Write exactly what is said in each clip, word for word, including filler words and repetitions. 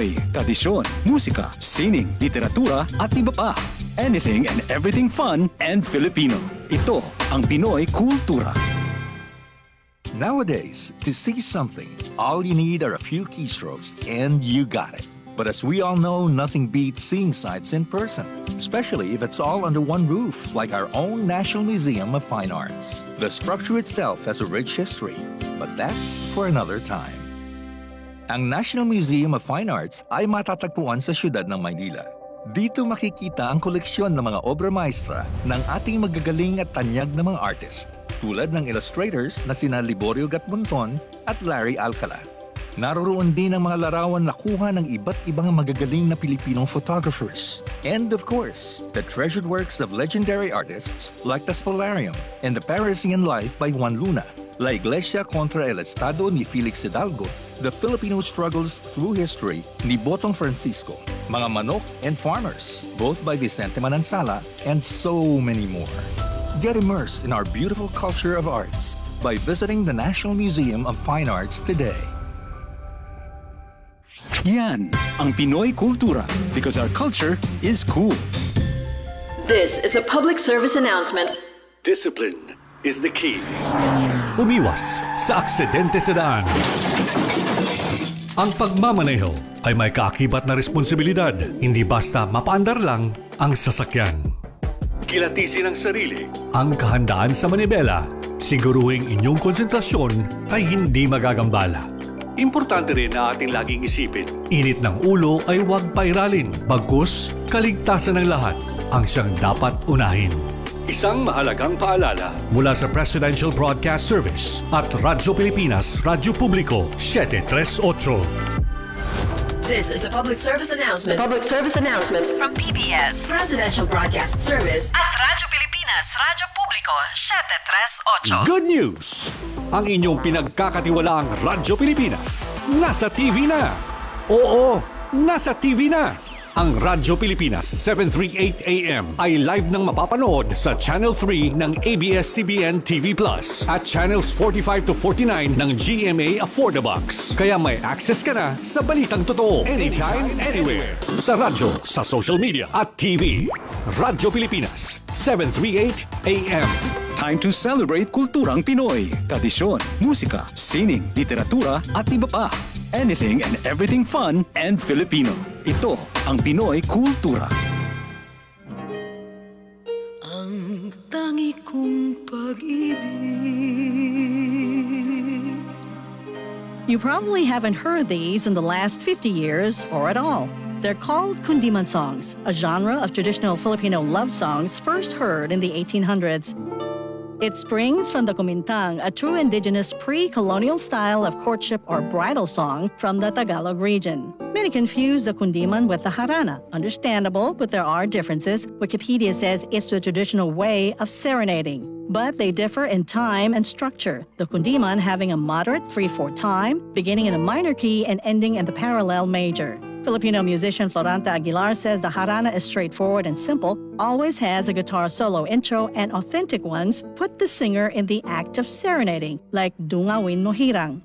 Pinoy, tradisyon, musika, sining, literatura at iba pa. Anything and everything fun and Filipino. Ito ang Pinoy Kultura. Nowadays, to see something, all you need are a few keystrokes and you got it. But as we all know, nothing beats seeing sights in person, especially if it's all under one roof, like our own National Museum of Fine Arts. The structure itself has a rich history, but that's for another time. Ang National Museum of Fine Arts ay matatagpuan sa siyudad ng Maynila. Dito makikita ang koleksyon ng mga obra maestra ng ating magagaling at tanyag na mga artist, tulad ng illustrators na sina Liborio Gatmonton at Larry Alcala. Naroroon din ang mga larawan na kuha ng iba't ibang magagaling na Pilipinong photographers. And of course, the treasured works of legendary artists like the Spolarium and the Parisian Life by Juan Luna, La Iglesia contra el Estado ni Felix Hidalgo, The Filipino Struggles Through History ni Botong Francisco, Mga Manok and Farmers, both by Vicente Manansala, and so many more. Get immersed in our beautiful culture of arts by visiting the National Museum of Fine Arts today. Yan ang Pinoy Kultura, because our culture is cool. This is a public service announcement. Discipline is the key. Umiwas sa aksidente sa daan. Ang pagmamaneho ay may kaakibat na responsibilidad, hindi basta mapaandar lang ang sasakyan. Kilatisin ang sarili, ang kahandaan sa manibela, siguruhing inyong konsentrasyon ay hindi magagambala. Importante rin na ating laging isipin, init ng ulo ay huwag pairalin, bagkus kaligtasan ng lahat ang siyang dapat unahin. Isang mahalagang paalala mula sa Presidential Broadcast Service at Radyo Pilipinas, Radyo Publiko, seven thirty-eight. This is a public service announcement. A public service announcement From P B S, Presidential Broadcast Service at Radyo Pilipinas, Radyo Publiko, seven thirty-eight. Good news! Ang inyong pinagkakatiwalaang Radyo Pilipinas nasa T V na. Oo, nasa T V na. Ang Radyo Pilipinas seven thirty-eight A M ay live nang mapapanood sa Channel three ng A B S C B N T V Plus at Channels forty-five to forty-nine ng G M A Affordabox. Kaya may access ka na sa balitang totoo anytime, anywhere. Sa radyo, sa social media at T V. Radyo Pilipinas seven thirty-eight A M. Time to celebrate kulturang Pinoy, tradisyon, musika, sining, literatura at iba pa. Anything and everything fun and Filipino. Ito ang Pinoy Kultura. Ang tangi kong pag-ibig. You probably haven't heard these in the last fifty years or at all. They're called kundiman songs, a genre of traditional Filipino love songs first heard in the eighteen hundreds. It springs from the kumintang, a true indigenous pre-colonial style of courtship or bridal song from the Tagalog region. Many confuse the kundiman with the harana. Understandable, but there are differences. Wikipedia says it's the traditional way of serenading. But they differ in time and structure, the kundiman having a moderate three four time, beginning in a minor key and ending in the parallel major. Filipino musician Floranta Aguilar says the harana is straightforward and simple, always has a guitar solo intro, and authentic ones put the singer in the act of serenading, like Dungawin Mo Hirang.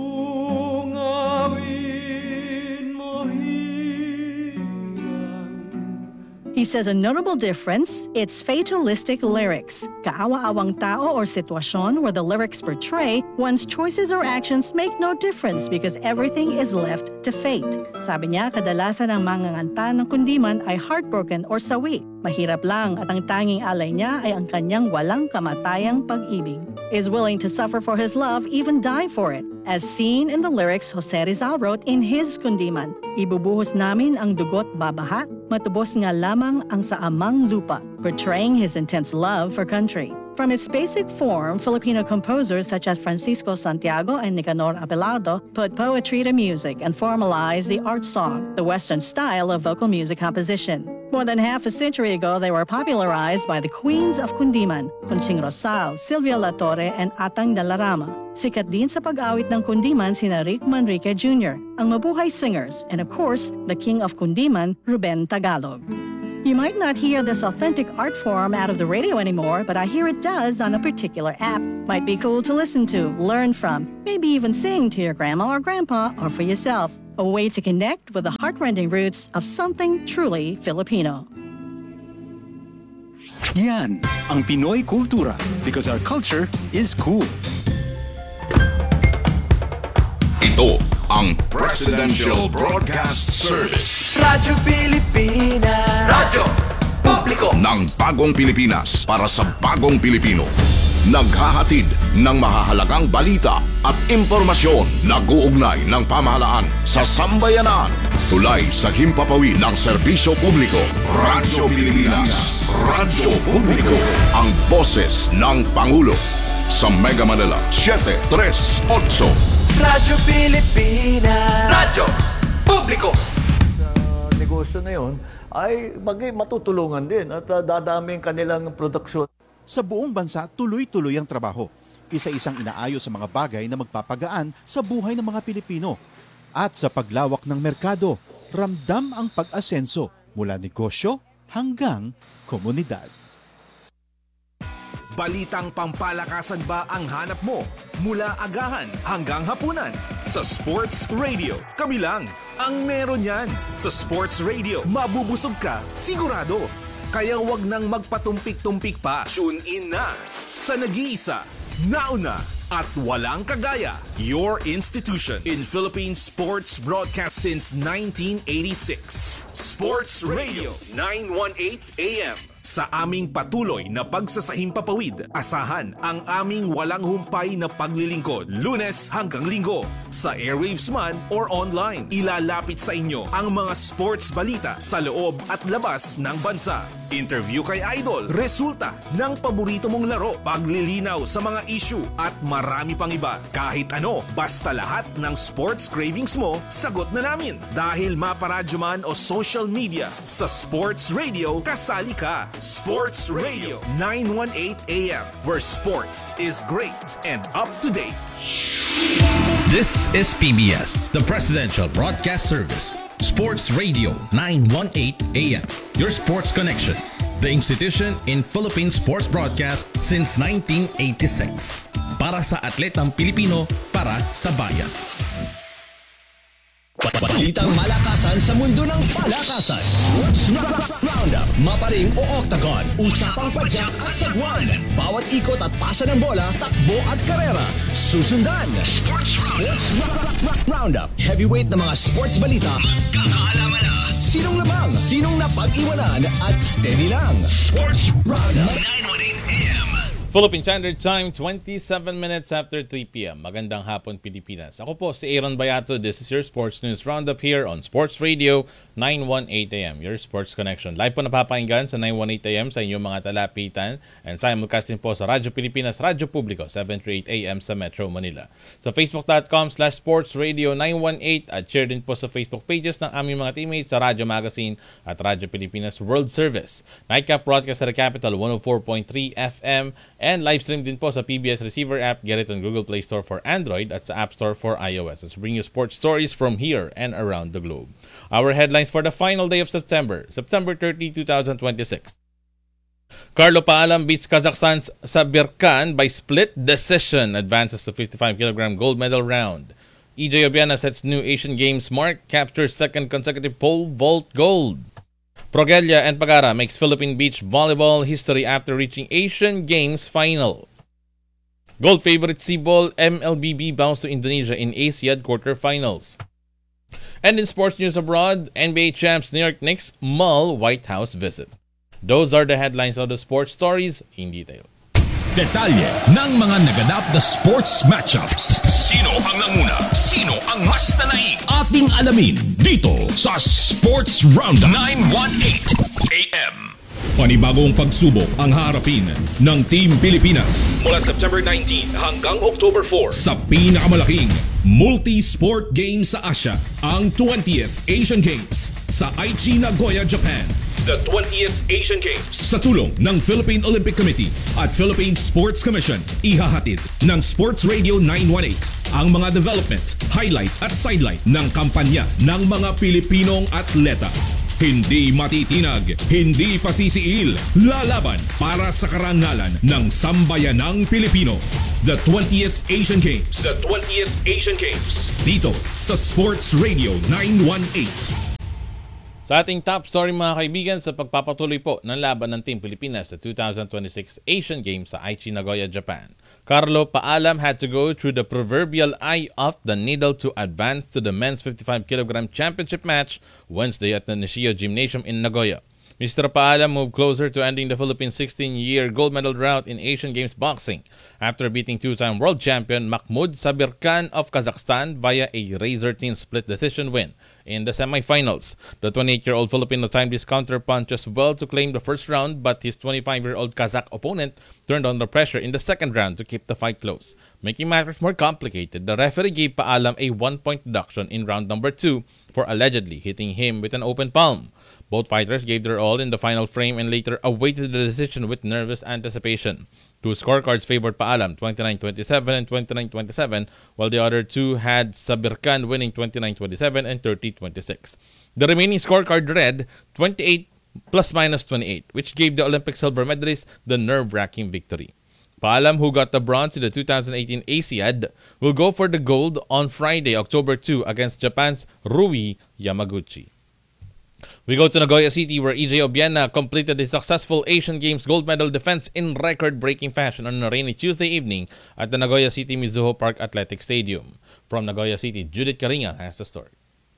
He says a notable difference, it's fatalistic lyrics. Kaawa-awang tao or sitwasyon where the lyrics portray one's choices or actions make no difference because everything is left to fate. Sabi niya, kadalasan ang manganganta ng kundiman ay heartbroken or sawi. Mahirap lang at ang tanging alay niya ay ang kanyang walang kamatayang pag-ibig. Is willing to suffer for his love, even die for it. As seen in the lyrics Jose Rizal wrote in his kundiman, ibubuhos namin ang dugot babaha, matubos nga lamang ang sa amang lupa, portraying his intense love for country. From its basic form, Filipino composers such as Francisco Santiago and Nicanor Abelardo put poetry to music and formalized the art song, the Western style of vocal music composition. More than half a century ago, they were popularized by the queens of kundiman, Conching Rosal, Silvia La Torre, and Atang Dalarama. Sikat din sa pag-awit ng kundiman sina Rick Manrique Junior, ang mabuhay singers, and of course, the king of kundiman, Ruben Tagalog. You might not hear this authentic art form out of the radio anymore, but I hear it does on a particular app. Might be cool to listen to, learn from, maybe even sing to your grandma or grandpa or for yourself. a way to connect with the heartrending roots of something truly Filipino. Yan ang Pinoy Kultura because our culture is cool. Ito ang Presidential Broadcast Service. Radyo Pilipinas. Radyo Publiko ng bagong Pilipinas para sa bagong Pilipino. Naghahatid ng mahahalagang balita at impormasyon na guugnay ng pamahalaan sa sambayanan. Tulay sa himpapawid ng serbisyo publiko. Radyo Pilipinas. Radyo Publiko. Ang boses ng Pangulo. Sa Mega Manila, seven three eight. Radyo Pilipinas. Radyo Publiko. Sa negosyo na yon ay mag- matutulungan din at uh, dadami ang kanilang produksyon. Sa buong bansa, tuloy-tuloy ang trabaho. Isa-isang inaayos sa mga bagay na magpapagaan sa buhay ng mga Pilipino. At sa paglawak ng merkado, ramdam ang pag-asenso mula negosyo hanggang komunidad. Balitang pampalakasan ba ang hanap mo? Mula agahan hanggang hapunan. Sa Sports Radio, kami lang ang meron yan. Sa Sports Radio, mabubusog ka, sigurado. Kaya wag nang magpatumpik-tumpik pa. Tune in na sa nag-iisa, nauna at walang kagaya. Your institution in Philippine sports broadcast since nineteen eighty-six. Sports Radio nine eighteen A M. Sa aming patuloy na pagsasahimpapawid, asahan ang aming walang humpay na paglilingkod. Lunes hanggang Linggo. Sa airwaves man or online, ilalapit sa inyo ang mga sports balita sa loob at labas ng bansa. Interview kay Idol, resulta ng paborito mong laro, paglilinaw sa mga issue at marami pang iba. Kahit ano, basta lahat ng sports cravings mo, sagot na namin. Dahil maparadyo man o social media, sa Sports Radio, kasali ka. Sports Radio nine eighteen A M, where sports is great and up to date. This is P B S, the Presidential Broadcast Service. Sports Radio nine eighteen A M, your sports connection. The institution in Philippine sports broadcast since nineteen eighty-six. Para sa atletang Pilipino, para sa bayan. Balitang malakasan sa mundo ng palakasan. Sports Roundup, maparing o octagon, usapang padyak at sagwan. Bawat ikot at pasa ng bola, takbo at karera. Susundan. Sports Roundup, heavyweight na mga sports balita. Magkakaalaman na. Sinong lamang, sinong napag-iwanan at steady lang. Sports Roundup. nine eighteen A M. Philippine Standard Time, twenty-seven minutes after three p m Magandang hapon, Pilipinas. Ako po si Aaron Bayato. This is your Sports News Roundup here on Sports Radio nine eighteen A M, your sports connection. Live po napapakinggan sa nine eighteen A M sa inyong mga talapitan and simulcasting po sa Radyo Pilipinas, Radyo Publiko, seven thirty-eight A M sa Metro Manila. Sa facebook.com slash sports radio nine eighteen at share din po sa Facebook pages ng aming mga teammates sa Radyo Magazine at Radyo Pilipinas World Service. Nightcap broadcast sa The Capital one oh four point three F M and live stream din po sa P B S Receiver app. Get it on Google Play Store for Android at sa App Store for iOS. Let's bring you sports stories from here and around the globe. Our headlines for the final day of September, September thirtieth, twenty twenty-six. Carlo Paalam beats Kazakhstan sa Birkan by split decision, advances to fifty-five kilogram gold medal round. E J Obiana sets new Asian Games mark, captures second consecutive pole vault gold. Progelia and Pagara makes Philippine beach volleyball history after reaching Asian Games final. Gold favorite Cebol M L B B bounce to Indonesia in Asiad quarterfinals. And in sports news abroad, N B A champs New York Knicks mull White House visit. Those are the headlines of the sports stories in detail. Detalye ng mga naganap na sports matchups. Sino ang nanguna? Sino ang mas nanaig? Ating alamin dito sa Sports Roundup nine eighteen A M. Panibagong pagsubok ang harapin ng Team Pilipinas mula September nineteenth hanggang October fourth sa pinakamalaking multi-sport game sa Asia, ang twentieth Asian Games sa Aichi, Nagoya, Japan. The twentieth Asian Games. Sa tulong ng Philippine Olympic Committee at Philippine Sports Commission, ihahatid ng Sports Radio nine eighteen ang mga development, highlight at sidelight ng kampanya ng mga Pilipinong atleta. Hindi matitinag, hindi pasisiil, lalaban para sa karangalan ng sambayanang Pilipino. The twentieth Asian Games. The twentieth Asian Games. Dito sa Sports Radio nine one eight. Sa ating top story mga kaibigan, sa pagpapatuloy po ng laban ng Team Pilipinas sa two thousand twenty-six Asian Games sa Aichi, Nagoya, Japan. Carlo Paalam had to go through the proverbial eye of the needle to advance to the men's fifty-five kilogram championship match Wednesday at the Nishio Gymnasium in Nagoya. Mister Paalam moved closer to ending the Philippines' sixteen-year gold medal drought in Asian Games boxing after beating two-time world champion Mahmoud Sabirkhan of Kazakhstan via a razor-thin split decision win in the semifinals. The twenty-eight-year-old Filipino timed his counter-punch as well to claim the first round, but his twenty-five-year-old Kazakh opponent turned on the pressure in the second round to keep the fight close. Making matters more complicated, the referee gave Paalam a one-point deduction in round number two for allegedly hitting him with an open palm. Both fighters gave their all in the final frame and later awaited the decision with nervous anticipation. Two scorecards favored Paalam, twenty-nine twenty-seven and twenty-nine twenty-seven, while the other two had Sabirkhan winning twenty-nine twenty-seven and thirty twenty-six. The remaining scorecard read twenty-eight plus minus twenty-eight, which gave the Olympic silver medalist the nerve-wracking victory. Paalam, who got the bronze in the two thousand eighteen ASIAD, will go for the gold on Friday, October second against Japan's Rui Yamaguchi. We go to Nagoya City, where E J Obiena completed his successful Asian Games gold medal defense in record-breaking fashion on a rainy Tuesday evening at the Nagoya City Mizuho Park Athletic Stadium. From Nagoya City, Judith Caringa has the story.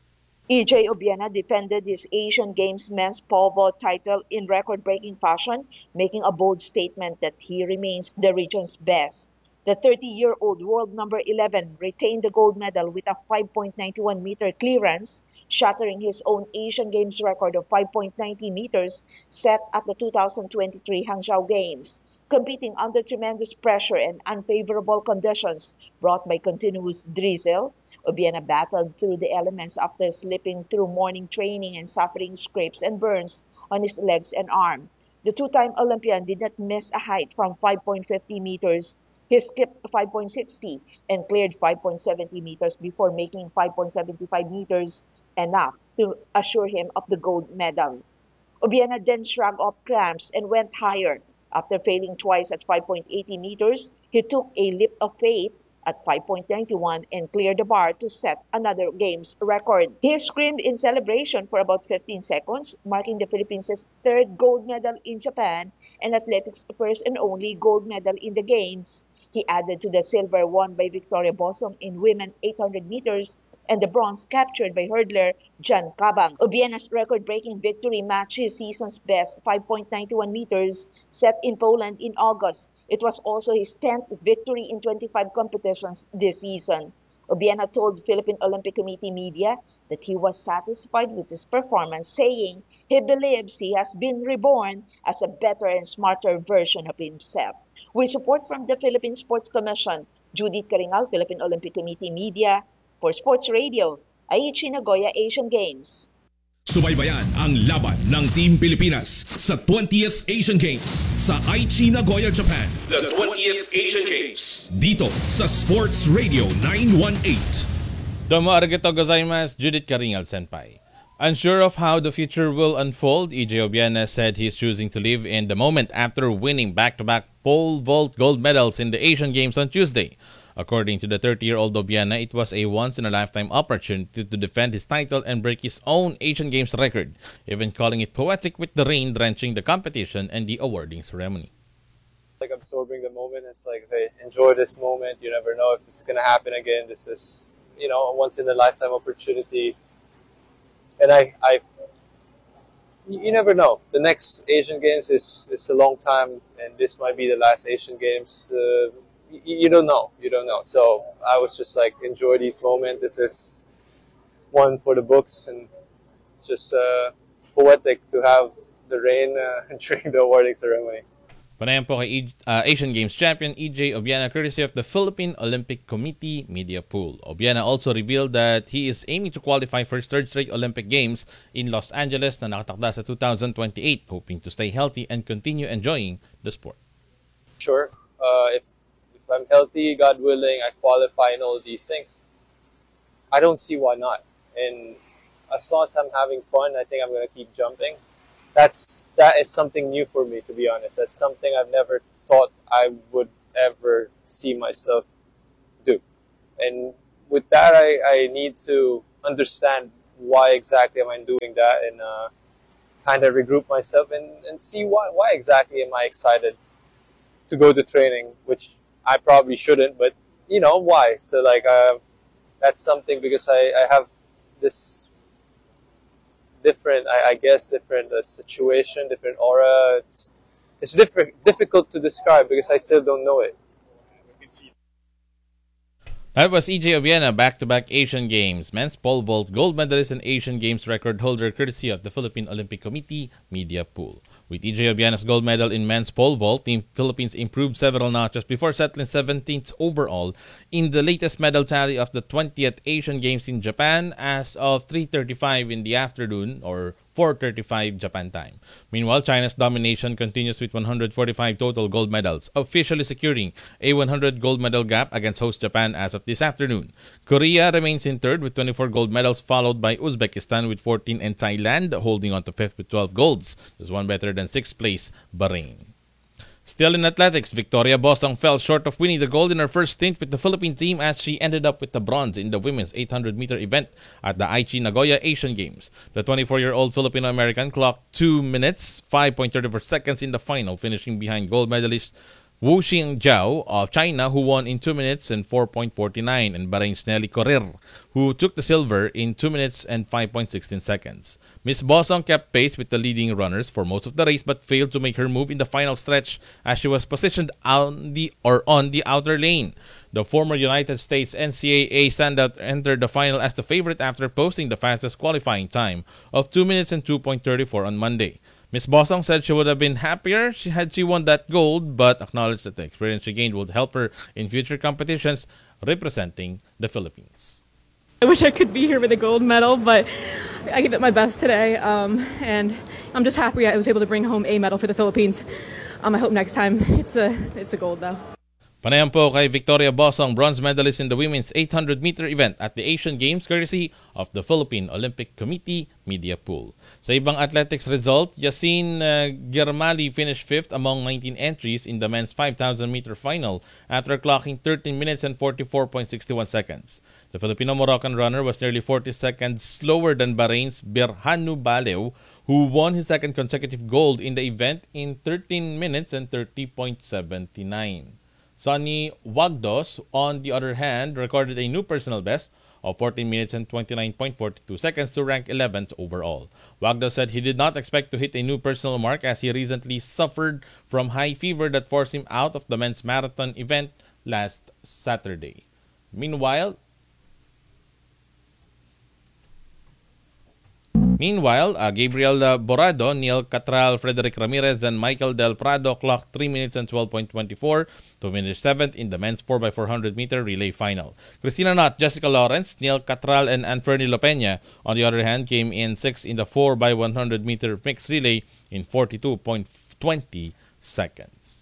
E J Obiena defended his Asian Games men's pole vault title in record-breaking fashion, making a bold statement that he remains the region's best. The thirty-year-old world number eleven retained the gold medal with a five point nine one meter clearance, shattering his own Asian Games record of five point nine zero meters set at the two thousand twenty-three Hangzhou Games. Competing under tremendous pressure and unfavorable conditions brought by continuous drizzle, Obiena battled through the elements after slipping through morning training and suffering scrapes and burns on his legs and arm. The two-time Olympian did not miss a height from five point five zero meters. He skipped five point six zero and cleared five point seven zero meters before making five point seven five meters enough to assure him of the gold medal. Obiena then shrugged off cramps and went higher. After failing twice at five point eight zero meters, he took a leap of faith at five point nine one and cleared the bar to set another Games record. He screamed in celebration for about fifteen seconds, marking the Philippines' third gold medal in Japan and athletics' first and only gold medal in the Games. He added to the silver won by Victoria Bosong in women eight hundred meters and the bronze captured by hurdler Jan Cabang. Obiena's record-breaking victory matched his season's best five point nine one meters set in Poland in August. It was also his tenth victory in twenty-five competitions this season. Obiena told Philippine Olympic Committee media that he was satisfied with his performance, saying he believes he has been reborn as a better and smarter version of himself. With support from the Philippine Sports Commission, Judith Caringal, Philippine Olympic Committee Media, for Sports Radio, Aichi Nagoya Asian Games. Subaybayan ang laban ng Team Pilipinas sa twentieth Asian Games sa Aichi, Nagoya, Japan. The twentieth Asian Games. Dito sa Sports Radio nine one eight. Domo arigato gozaimasu, Judith Caringal Senpai. Unsure of how the future will unfold, E J Obiena said he is choosing to live in the moment after winning back-to-back pole vault gold medals in the Asian Games on Tuesday. According to the thirty-year-old Obiena, it was a once-in-a-lifetime opportunity to defend his title and break his own Asian Games record, even calling it poetic with the rain drenching the competition and the awarding ceremony. Like absorbing the moment, it's like, hey, enjoy this moment. You never know if this is going to happen again. This is, you know, a once-in-a-lifetime opportunity. And I, I, you never know. The next Asian Games is, is a long time, and this might be the last Asian Games. Uh, You don't know. You don't know. So I was just like, enjoy these moments. This is one for the books, and it's just uh, poetic to have the rain uh, during the awarding ceremony. Panayan po kay uh, Asian Games champion E J Obiena, courtesy of the Philippine Olympic Committee Media Pool. Obiena also revealed that he is aiming to qualify for his third straight Olympic Games in Los Angeles na nakatakda sa two thousand twenty-eight, hoping to stay healthy and continue enjoying the sport. Sure. Uh, if If I'm healthy, God willing, I qualify in all these things, I don't see why not. And as long as I'm having fun, I think I'm going to keep jumping. That's, that is something new for me, to be honest. That's something I've never thought I would ever see myself do. And with that, I, I need to understand why exactly am I doing that, and uh, kind of regroup myself and, and see why why exactly am I excited to go to training, which I probably shouldn't, but you know why. So like uh, that's something, because I, I have this different, I, I guess, different uh, situation, different aura. It's, it's different, difficult to describe because I still don't know it. That was E J Obiena, back-to-back Asian Games men's pole vault gold medalist and Asian Games record holder, courtesy of the Philippine Olympic Committee Media Pool. With E J Obiena's gold medal in men's pole vault, Team Philippines improved several notches before settling seventeenth overall in the latest medal tally of the twentieth Asian Games in Japan as of three thirty-five in the afternoon, or four thirty-five Japan time. Meanwhile, China's domination continues with one hundred forty-five total gold medals, officially securing a one hundred gold medal gap against host Japan as of this afternoon. Korea remains in third with twenty-four gold medals, followed by Uzbekistan with fourteen and Thailand holding on to fifth with twelve golds. There's one better than sixth place, Bahrain. Still in athletics, Victoria Bosong fell short of winning the gold in her first stint with the Philippine team as she ended up with the bronze in the women's eight hundred meter event at the Aichi Nagoya Asian Games. The twenty-four-year-old Filipino-American clocked two minutes, five point three four seconds in the final, finishing behind gold medalist Wu Xingjiao of China, who won in two minutes and four point four nine, and Bahrain's Nelly Correr, who took the silver in two minutes and five point one six seconds. Miss Bosong kept pace with the leading runners for most of the race, but failed to make her move in the final stretch as she was positioned on the or on the outer lane. The former United States N C double A standout entered the final as the favorite after posting the fastest qualifying time of two minutes and two point three four on Monday. Miss Bosong said she would have been happier had she won that gold, but acknowledged that the experience she gained would help her in future competitions representing the Philippines. I wish I could be here with a gold medal, but I gave it my best today, um, and I'm just happy I was able to bring home a medal for the Philippines. Um, I hope next time it's a it's a gold, though. Panayam po kay Victoria Bosong, bronze medalist in the women's eight hundred meter event at the Asian Games, courtesy of the Philippine Olympic Committee Media Pool. Sa ibang athletics result, Yasin uh, Germali finished fifth among nineteen entries in the men's five thousand meter final after clocking thirteen minutes and forty-four point six one seconds. The Filipino-Moroccan runner was nearly forty seconds slower than Bahrain's Birhanu Balew, who won his second consecutive gold in the event in thirteen minutes and thirty point seven nine. Sonny Wagdos, on the other hand, recorded a new personal best of fourteen minutes and twenty-nine point four two seconds to rank eleventh overall. Wagdos said he did not expect to hit a new personal mark as he recently suffered from high fever that forced him out of the men's marathon event last Saturday. Meanwhile, Meanwhile, uh, Gabriel uh, Borado, Neil Catral, Frederic Ramirez, and Michael Del Prado clocked three minutes and twelve point two four to finish seventh in the men's four by four hundred meter relay final. Christina Knott, Jessica Lawrence, Neil Catral, and Anferni Lopeña, on the other hand, came in sixth in the four by one hundred meter mixed relay in forty-two point two zero seconds.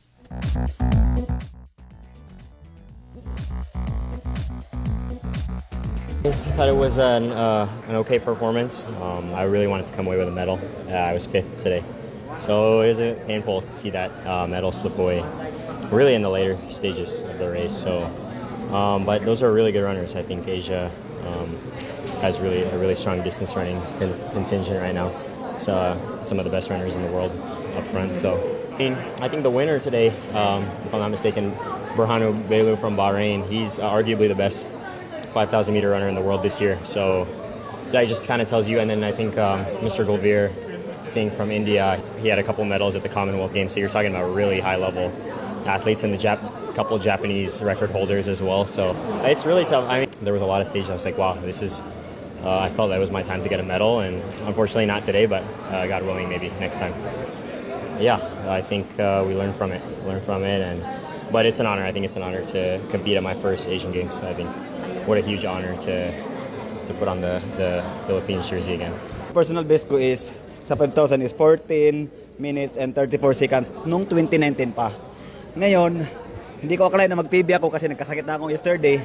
I thought it was an, uh, an okay performance. Um, I really wanted to come away with a medal. Uh, I was fifth today. So it was painful to see that uh, medal slip away really in the later stages of the race. So, um, but those are really good runners. I think Asia um, has really a really strong distance running con- contingent right now. It's uh, some of the best runners in the world up front. So I, mean, I think the winner today, um, if I'm not mistaken, Birhanu Balew from Bahrain, he's uh, arguably the best five thousand meter runner in the world this year. So that just kind of tells you. And then I think um, Mister Golveer Singh from India, he had a couple medals at the Commonwealth Games. So you're talking about really high level athletes, and the Jap- couple of Japanese record holders as well. So it's really tough. I mean, there was a lot of stages I was like, wow, this is, uh, I felt that was my time to get a medal. And unfortunately not today, but uh, God willing, maybe next time. Yeah, I think uh, we learned from it, learned from it. And but it's an honor. I think it's an honor to compete at my first Asian Games. I think what a huge honor to to put on the, the Philippines jersey again. Personal best ko is sa five thousand is fourteen minutes and thirty-four seconds nung twenty nineteen pa. Ngayon, hindi ko akalain na mag-P B ako kasi nagkasakit na ako yesterday.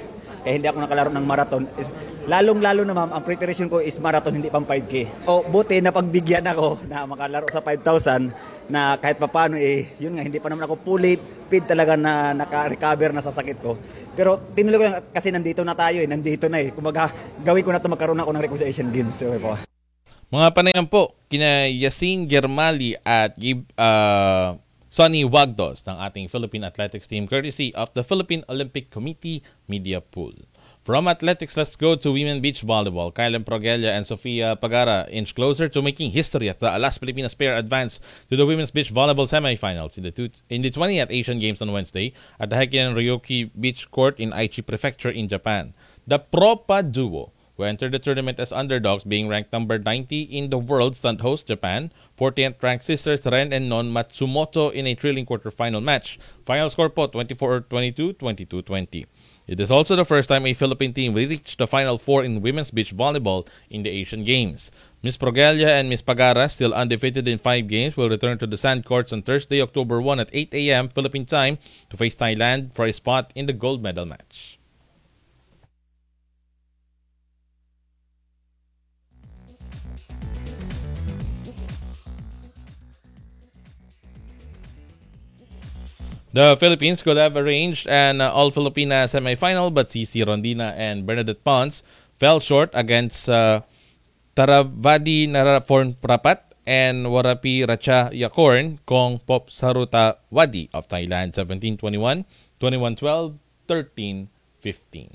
kaya hindi ako nakalaro ng marathon. Lalong-lalo na ma'am, ang preparation ko is marathon, hindi pang five K. O buti na pagbigyan ako na makalaro sa five thousand na kahit papaano eh, yun nga, hindi pa naman ako fully fit talaga na naka-recover na sa sakit ko. Pero tinuloy ko lang kasi nandito na tayo eh, nandito na eh. Kumbaga, gawin ko na ito, magkaroon ako ng reconciliation games. So, po. Mga panayan po, kina Yasin Germali at uh, Sonny Wagdos ng ating Philippine Athletics team courtesy of the Philippine Olympic Committee Media Pool. From athletics, let's go to women beach volleyball. Kylen Progelia and Sofia Pagara inch closer to making history at the Alas Pilipinas pair advance to the women's beach volleyball semifinals in the, two, in the twentieth Asian Games on Wednesday at the Heikin Ryoki Beach Court in Aichi Prefecture in Japan. The Propa duo, who entered the tournament as underdogs, being ranked number ninety in the world, stunned host Japan, fortieth ranked sisters Ren and Non Matsumoto in a thrilling quarterfinal match. Final score po twenty-four twenty-two, twenty-two twenty. It is also the first time a Philippine team will reach the Final Four in women's beach volleyball in the Asian Games. Miss Progelia and Miss Pagara, still undefeated in five games, will return to the sand courts on Thursday, October first at eight a.m. Philippine time to face Thailand for a spot in the gold medal match. The Philippines could have arranged an uh, All-Filipina semifinal, but Cici Rondina and Bernadette Pons fell short against uh, Taravadi Naraforn Prapat and Warapi Racha Yakorn Kong Pop Saruta Wadi of Thailand, seventeen twenty-one, twenty-one twelve, thirteen fifteen.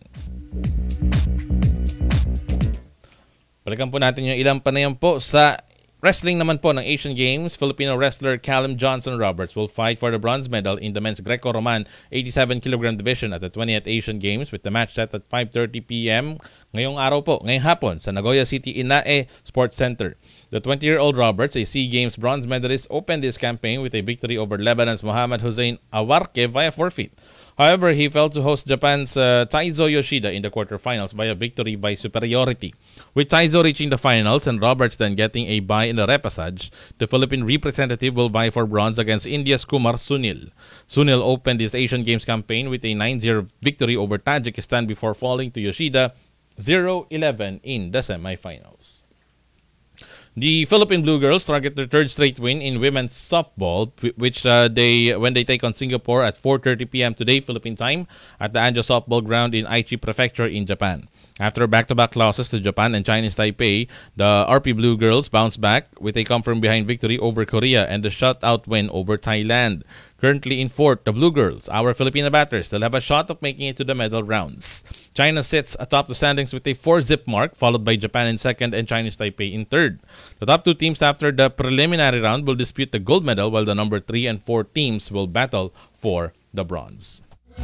Balikan po natin yung ilang panayam po sa wrestling naman po ng Asian Games. Filipino wrestler Callum Johnson Roberts will fight for the bronze medal in the men's Greco-Roman eighty-seven kilogram division at the twentieth Asian Games, with the match set at five thirty p.m. ngayong araw po, ngayong hapon sa Nagoya City Inae Sports Center. The twenty-year-old Roberts, a SEA Games bronze medalist, opened his campaign with a victory over Lebanon's Mohammad Hussein Awarke via forfeit. However, he failed to host Japan's uh, Taizo Yoshida in the quarterfinals via victory by superiority. With Taizo reaching the finals and Roberts then getting a bye in the repesage, the Philippine representative will vie for bronze against India's Kumar Sunil. Sunil opened his Asian Games campaign with a nine zero victory over Tajikistan before falling to Yoshida zero eleven in the semifinals. The Philippine Blue Girls target their third straight win in women's softball, which uh, they when they take on Singapore at four thirty p.m. today, Philippine time, at the Anjo Softball Ground in Aichi Prefecture in Japan. After back-to-back losses to Japan and Chinese Taipei, the R P Blue Girls bounced back with a come-from-behind victory over Korea and a shutout win over Thailand. Currently in fourth, the Blue Girls, our Filipino batters, still have a shot of making it to the medal rounds. China sits atop the standings with a four-zip mark, followed by Japan in second and Chinese Taipei in third. The top two teams after the preliminary round will dispute the gold medal, while the number three and four teams will battle for the bronze.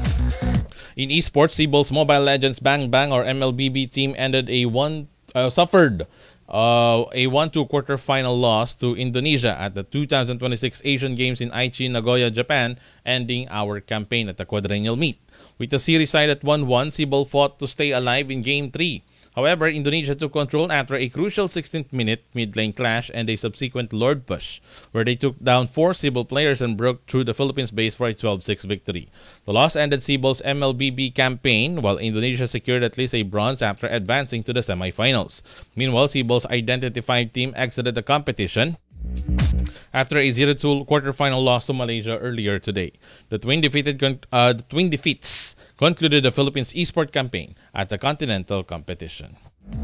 In esports, Seabol's Mobile Legends Bang Bang or M L B B team ended a one uh, suffered uh, a one two quarterfinal loss to Indonesia at the two thousand twenty-six Asian Games in Aichi, Nagoya, Japan, ending our campaign at the quadrennial meet. With the series tied at one one, Seabol fought to stay alive in Game three. However, Indonesia took control after a crucial sixteenth minute mid-lane clash and a subsequent Lord push, where they took down four Seabol players and broke through the Philippines base for a twelve six victory. The loss ended Seabol's M L B B campaign, while Indonesia secured at least a bronze after advancing to the semifinals. Meanwhile, Seabol's Identity five team exited the competition after a zero two quarterfinal loss to Malaysia earlier today. The twin defeated uh, the twin defeats concluded the Philippines esport campaign at the continental competition.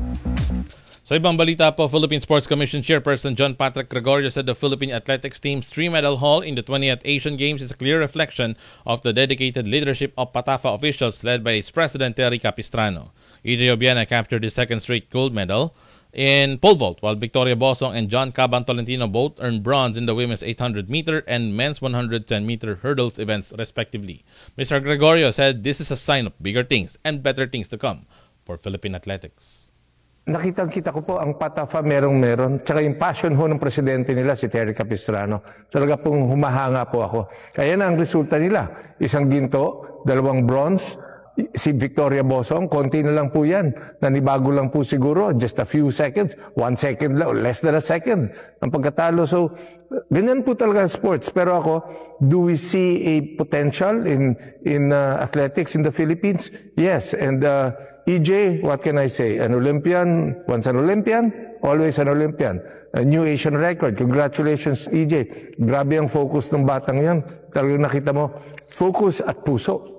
So ibang balita po, Philippine Sports Commission Chairperson John Patrick Gregorio said the Philippine Athletics team's three-medal haul in the twentieth Asian Games is a clear reflection of the dedicated leadership of PATAFA officials led by its president Terry Capistrano. E J Obiena captured his second straight gold medal in pole vault, while Victoria Bosong and John Caban Tolentino both earned bronze in the women's eight hundred meter and men's one hundred ten meter hurdles events respectively. Mister Gregorio said this is a sign of bigger things and better things to come for Philippine athletics. Nakitang-kita ko po ang PATAFA merong-meron. Tsaka yung passion ho ng presidente nila, si Terry Capistrano. Talaga pong humahanga po ako. Kaya na ang resulta nila. Isang ginto, dalawang bronze, si Victoria Bosong, konti na lang po yan. Nanibago lang po siguro, just a few seconds, one second lang, less than a second ang pagkatalo. So, ganyan po talaga sports. Pero ako, do we see a potential in in uh, athletics in the Philippines? Yes. And uh, E J, what can I say? An Olympian, once an Olympian, always an Olympian. A new Asian record. Congratulations, E J. Grabe ang focus ng batang yan. Talagang nakita mo, focus at puso.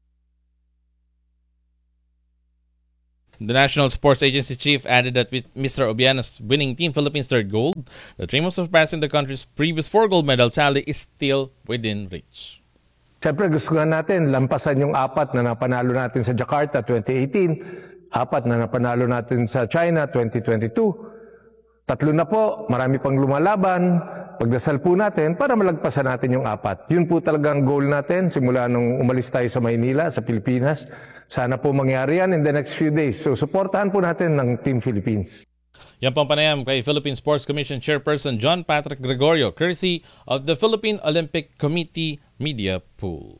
The National Sports Agency chief added that with Mister Obiana's winning Team Philippines third gold, the dream of surpassing the country's previous four gold medal tally is still within reach. Siyempre gusto nga natin lampasan yung apat na napanalo natin sa Jakarta twenty eighteen, apat na napanalo natin sa China twenty twenty-two. Tatlo na po, marami pang lumalaban. Pagdasal po natin para malagpasan natin yung apat. Yun po talagang goal natin simula nung umalis tayo sa Maynila, sa Pilipinas. Sana po mangyari yan in the next few days. So, supportahan po natin ng Team Philippines. Yan po ang panayam kay Philippine Sports Commission Chairperson John Patrick Gregorio, courtesy of the Philippine Olympic Committee Media Pool.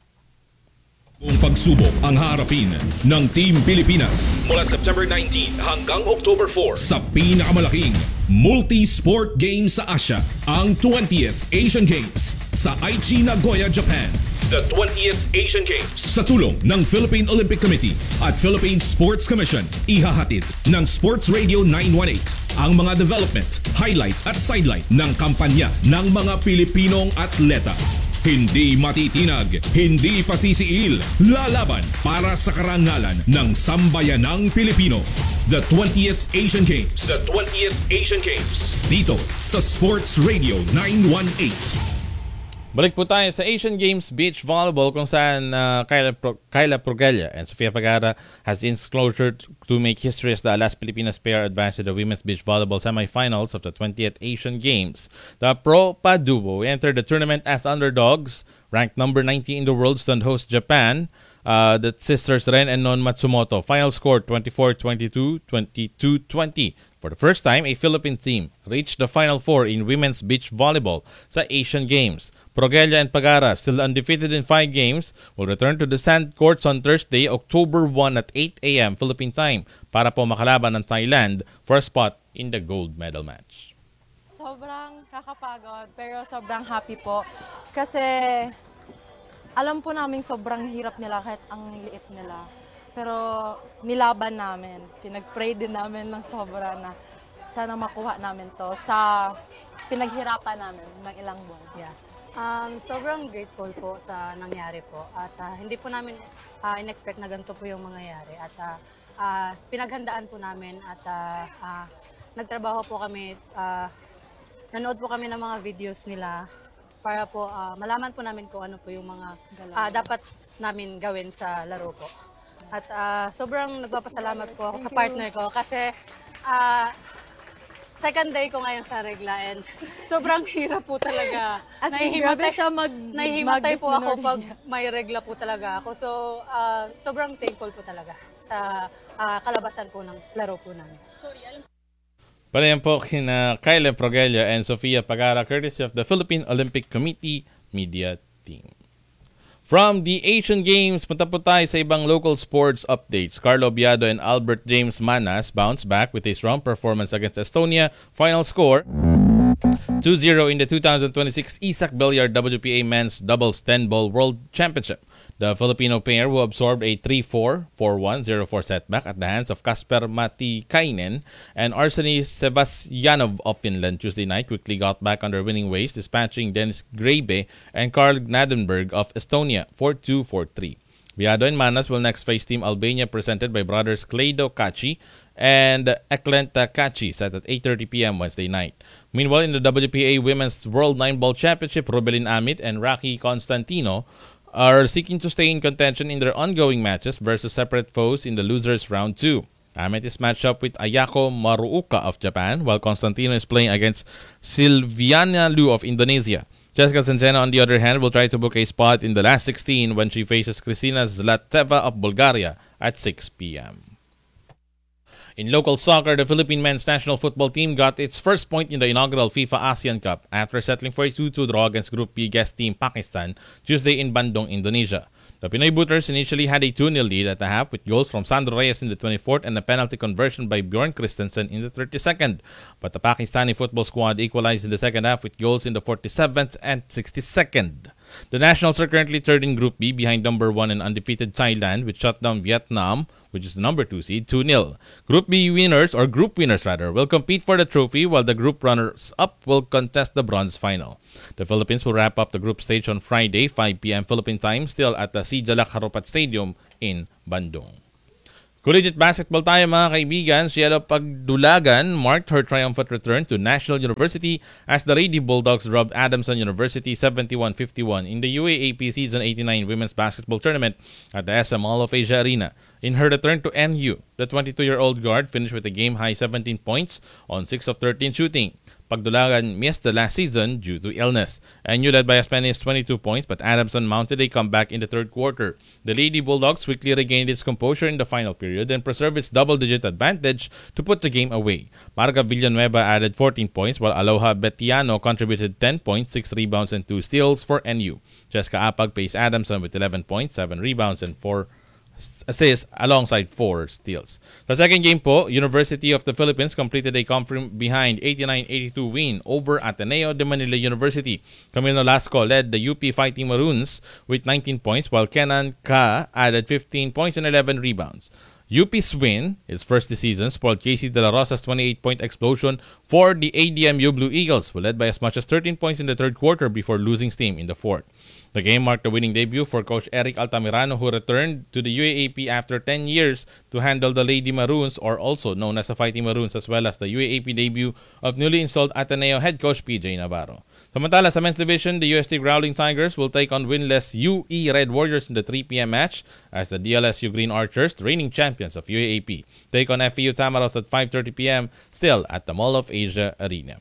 Buong pagsubok ang harapin ng Team Pilipinas Mula September nineteenth hanggang October fourth sa pinakamalaking multi-sport game sa Asia, ang twentieth Asian Games sa Aichi, Nagoya, Japan. The twentieth Asian Games. Sa tulong ng Philippine Olympic Committee at Philippine Sports Commission, ihahatid ng Sports Radio nine one eight ang mga development, highlight at sidelight ng kampanya ng mga Pilipinong atleta. Hindi matitinag, hindi pasisiil, lalaban para sa karangalan ng sambayanang Pilipino. The twentieth Asian Games. The twentieth Asian Games. Dito sa Sports Radio nine one eight. Balik po tayo sa Asian Games Beach Volleyball kung saan uh, Kyla, Pro- Kyla Progella and Sofia Pagara has inched closer to make history as the last Pilipinas pair advanced to the women's beach volleyball semifinals of the twentieth Asian Games. The Pro-Pa duo entered the tournament as underdogs, ranked number ninety in the world, stunned host Japan. Uh, the sisters Ren and Non Matsumoto. Final score twenty-four twenty-two, twenty-two twenty. For the first time, a Philippine team reached the Final Four in women's beach volleyball sa Asian Games. Progella and Pagara, still undefeated in five games, will return to the sand courts on Thursday, October first at eight a.m. Philippine time para po makalaban ng Thailand for a spot in the gold medal match. Sobrang kakapagod pero sobrang happy po kasi alam po namin sobrang hirap nila kahit ang liit nila. Pero nilaban namin, pinag-pray din namin ng sobra na sana makuha namin to sa pinaghirapan namin ng ilang buwan. Yeah. Um, sobrang grateful po sa nangyari po at uh, hindi po namin uh, in-expect na ganito po yung mangyayari at uh, uh, pinaghandaan po namin at uh, uh, nagtrabaho po kami, uh, nanood po kami ng mga videos nila para po uh, malaman po namin kung ano po yung mga uh, dapat namin gawin sa laro po. At uh, sobrang nagpapasalamat po ako sa partner ko kasi uh, second day ko ngayon sa regla and sobrang hirap po talaga. At nahihimatay siya mag nahihimatay po ako pag may regla po talaga ako. So, uh, sobrang thankful po talaga sa uh, kalabasan po ng laro po namin. Sorry, alam Palayan po kina Kyla Progella and Sofia Pagara, courtesy of the Philippine Olympic Committee Media Team. From the Asian Games, punta po tayo sa ibang local sports updates. Carlo Biado and Albert James Manas bounced back with a strong performance against Estonia. Final score two zero in the two thousand twenty-six Isak Billiard W P A Men's Doubles ten-Ball World Championship. The Filipino pair who absorbed a three four, four one, zero four setback at the hands of Kasper Matikainen and Arseny Sevastyanov of Finland Tuesday night quickly got back on their winning ways, dispatching Dennis Grebe and Karl Gnadenberg of Estonia four two, four three. Biado and Manas will next face Team Albania presented by brothers Kleido Kaci and Eklenta Kaci set at eight thirty p.m. Wednesday night. Meanwhile, in the W P A Women's World nine-Ball Championship, Rubelin Amit and Raki Constantino are seeking to stay in contention in their ongoing matches versus separate foes in the losers round two. Amit is matched up with Ayako Maruuka of Japan, while Constantino is playing against Silviana Lu of Indonesia. Jessica Centeno, on the other hand, will try to book a spot in the last sixteen when she faces Kristina Zlateva of Bulgaria at six p.m. In local soccer, the Philippine men's national football team got its first point in the inaugural FIFA ASEAN Cup after settling for a two two draw against Group B guest team Pakistan Tuesday in Bandung, Indonesia. The Pinoy Booters initially had a two nil lead at the half with goals from Sandro Reyes in the twenty-fourth and a penalty conversion by Bjorn Christensen in the thirty-second. But the Pakistani football squad equalized in the second half with goals in the forty-seventh and sixty-second. The Nationals are currently third in Group B behind number one and undefeated Thailand, which shut down Vietnam, which is the number two seed, two nil. Group B winners, or group winners rather, will compete for the trophy while the group runners-up will contest the bronze final. The Philippines will wrap up the group stage on Friday, five p.m. Philippine time, still at the Sijalak Harupat Stadium in Bandung. Collegiate basketball tayo mga kaibigan. Cielo Pagdulagan marked her triumphant return to National University as the Lady Bulldogs robbed Adamson University seventy-one fifty-one in the U A A P Season eighty-nine Women's Basketball Tournament at the S M Mall of Asia Arena. In her return to N U, the twenty-two-year-old guard finished with a game-high seventeen points on six of thirteen shooting. Pagdulagan missed the last season due to illness. N U led by as many as twenty-two points, but Adamson mounted a comeback in the third quarter. The Lady Bulldogs quickly regained its composure in the final period and preserved its double-digit advantage to put the game away. Marga Villanueva added fourteen points, while Aloha Betiano contributed ten points, six rebounds, and two steals for N U. Jessica Apag paced Adamson with eleven points, seven rebounds, and four assists alongside four steals. The second game po, University of the Philippines completed a come behind eighty-nine eighty-two win over Ateneo de Manila University. Camilo Lasco led the U P Fighting Maroons with nineteen points, while Kenan Ka added fifteen points and eleven rebounds. U P's win, its first this season, spoiled K C De La Rosa's twenty-eight point explosion for the A D M U Blue Eagles, who led by as much as thirteen points in the third quarter before losing steam in the fourth. The game marked the winning debut for Coach Eric Altamirano, who returned to the U A A P after ten years to handle the Lady Maroons, or also known as the Fighting Maroons, as well as the U A A P debut of newly installed Ateneo head coach P J Navarro. Samantala, sa men's division, the U S T Growling Tigers will take on winless U E Red Warriors in the three p.m. match as the D L S U Green Archers, the reigning champions of U A A P, take on F E U Tamaraws at five thirty p.m. still at the Mall of Asia Arena.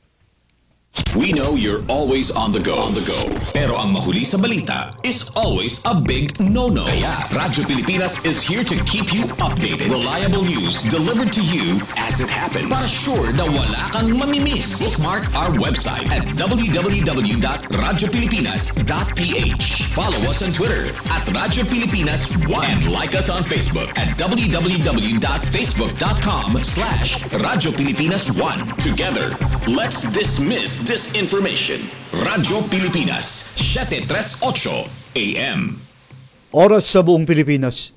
We know you're always on the go. On the go. Pero ang mahuli sa balita is always a big no-no. Kaya Radyo Pilipinas is here to keep you updated. Reliable news delivered to you as it happens. Para sure na wala kang mamimiss. Bookmark our website at w w w dot radyo pilipinas dot p h. Follow us on Twitter at Radyo Pilipinas one and like us on Facebook at w w w dot facebook dot com slash Radyo Pilipinas one. Together, let's dismiss disinformation. Radyo Pilipinas, seven thirty-eight A M. Oras sa buong Pilipinas.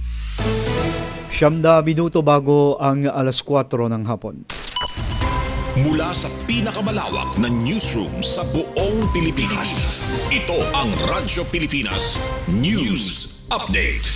Siyam na minuto bago ang alas kwatro ng hapon. Mula sa pinakamalawak na newsroom sa buong Pilipinas. Ito ang Radyo Pilipinas News Update.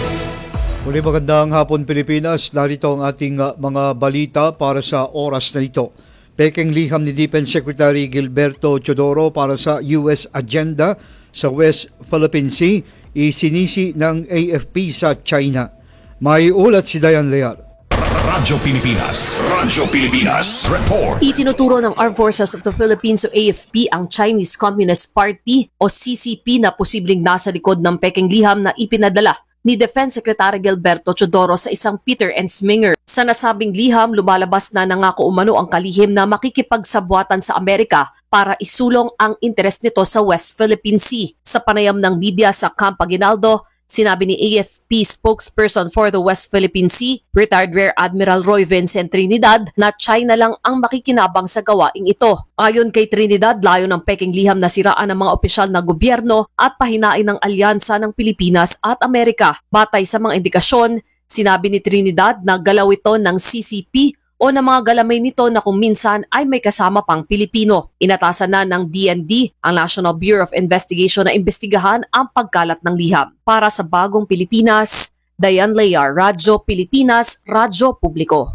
Muli magandang hapon Pilipinas. Narito ang ating uh, mga balita para sa oras na ito. Pekeng liham ni Defense Secretary Gilberto Teodoro para sa U S agenda sa West Philippine Sea, isinisi ng A F P sa China. May ulat si Dayan Lear. Radyo Pilipinas, Radyo Pilipinas Report. Itinuturo ng Armed Forces of the Philippines o A F P ang Chinese Communist Party o C C P na posibleng nasa likod ng pekeng liham na ipinadala ni Defense Secretary Gilberto Teodoro sa isang Peter and Sminger. Sa nasabing liham, lumalabas na nangako umano ang kalihim na makikipagsabwatan sa Amerika para isulong ang interes nito sa West Philippine Sea. Sa panayam ng media sa Camp Aguinaldo, sinabi ni A F P spokesperson for the West Philippine Sea, retired Rear Admiral Roy Vincent Trinidad, na China lang ang makikinabang sa gawaing ito. Ayon kay Trinidad, layo ng pekeng liham na siraan ng mga opisyal na gobyerno at pahinain ng alyansa ng Pilipinas at Amerika. Batay sa mga indikasyon, sinabi ni Trinidad na galaw ito ng C C P o ng mga galamay nito na kung minsan ay may kasama pang Pilipino. Inatasan na ng D N D, ang National Bureau of Investigation, na imbestigahan ang pagkalat ng liham. Para sa Bagong Pilipinas, Dayan Lear, Radyo Pilipinas, Radyo Publiko.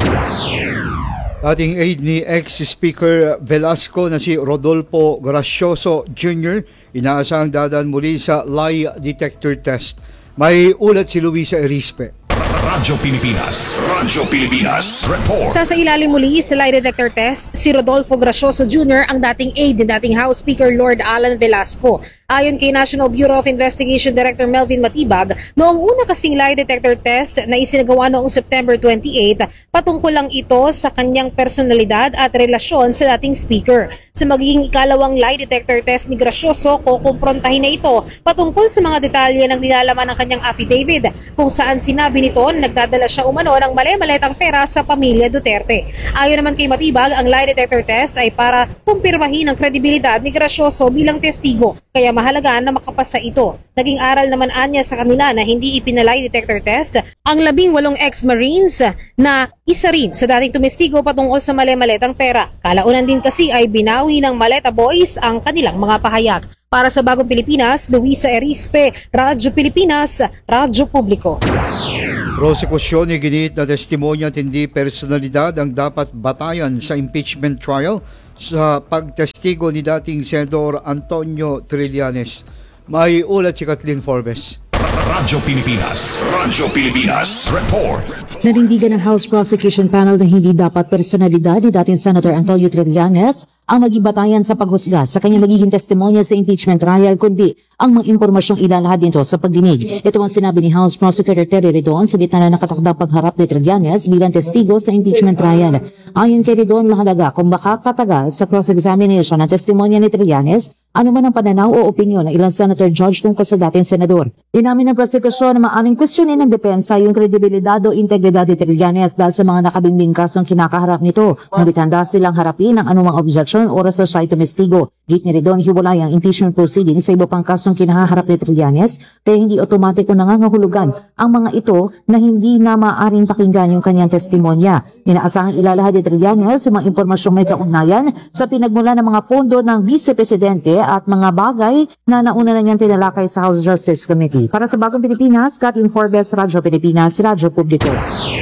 Ating aide ni ex-Speaker Velasco na si Rodolfo Gracioso Junior inaasahang dadaan muli sa lie detector test. May ulat si Luisa Erispe. Radyo Pilipinas, Radyo Pilipinas Report. Sasailalim muli sa lie detector test si Rodolfo Gracioso Junior, ang dating aide ni dating House Speaker Lord Alan Velasco. Ayon kay National Bureau of Investigation Director Melvin Matibag, noong una kasing lie detector test na isinagawa noong September twenty-eighth, patungkol lang ito sa kanyang personalidad at relasyon sa dating speaker. Sa magiging ikalawang lie detector test ni Gracioso, kukumprontahin na ito patungkol sa mga detalye ng nilalaman ng kanyang affidavit, kung saan sinabi nito na nagdadala siya umano ng mali-maletang pera sa pamilya Duterte. Ayon naman kay Matibag, ang lie detector test ay para kumpirmahin ang kredibilidad ni Gracioso bilang testigo, kaya mahalaga na makapasa ito. Naging aral naman anya sa kanila na hindi ipinalay detector test ang labing walong ex-Marines na isa rin sa dating tumestigo patungkol sa mali-maletang pera. Kalaunan din kasi ay binawi ng Maleta Boys ang kanilang mga pahayag. Para sa Bagong Pilipinas, Luisa Erispe, Radyo Pilipinas, Radyo Publiko. Prosekusyon ni ginit na testimonya at hindi personalidad ang dapat batayan sa impeachment trial sa pagtestigo ni dating Senador Antonio Trillanes. May ulat si Kathleen Forbes. Radyo Pilipinas, Radyo Pilipinas, report. Nanindigan ng House Prosecution Panel na hindi dapat personalidad ni dating Senator Antonio Trillanes ang maging batayan sa paghusga sa kanyang magiging testimonya sa impeachment trial, kundi ang mga impormasyong ilalahad nito sa pagdinig. Ito ang sinabi ni House Prosecutor Terry Redon sa gitna na nakatakdang pagharap ni Trillanes bilang testigo sa impeachment trial. Ayon kay Redon, mahalaga kung makakatagal sa cross-examination ng testimonya ni Trillanes ano man ang pananaw o opinyon ng ilang Senator George tungkol sa dating senador. Inamin ng prosekusyon na maaaring questionin ng depensa yung kredibilidad o integridad ni Trillanes dahil sa mga nakabinbing kasong kinakaharap nito. Ngunit handa silang harapin ang anumang objection oras sa siya tumestigo. Git ni Redon, hiwalay ang impeachment proceedings sa iba pang kasong kinaharap ni Trillanes, kaya hindi otomatiko nangangahulugan ang mga ito na hindi na maaaring pakinggan yung kanyang testimonya. Inaasahang ilalahad ni Trillanes yung mga impormasyong may kaugnayan sa pinagmula ng mga pondo ng Vice Presidente at mga bagay na nauna na niyang tinalakay sa House Justice Committee. Para sa Bagong Pilipinas, Kathleen Forbes, Radyo Pilipinas, Radyo Publiko.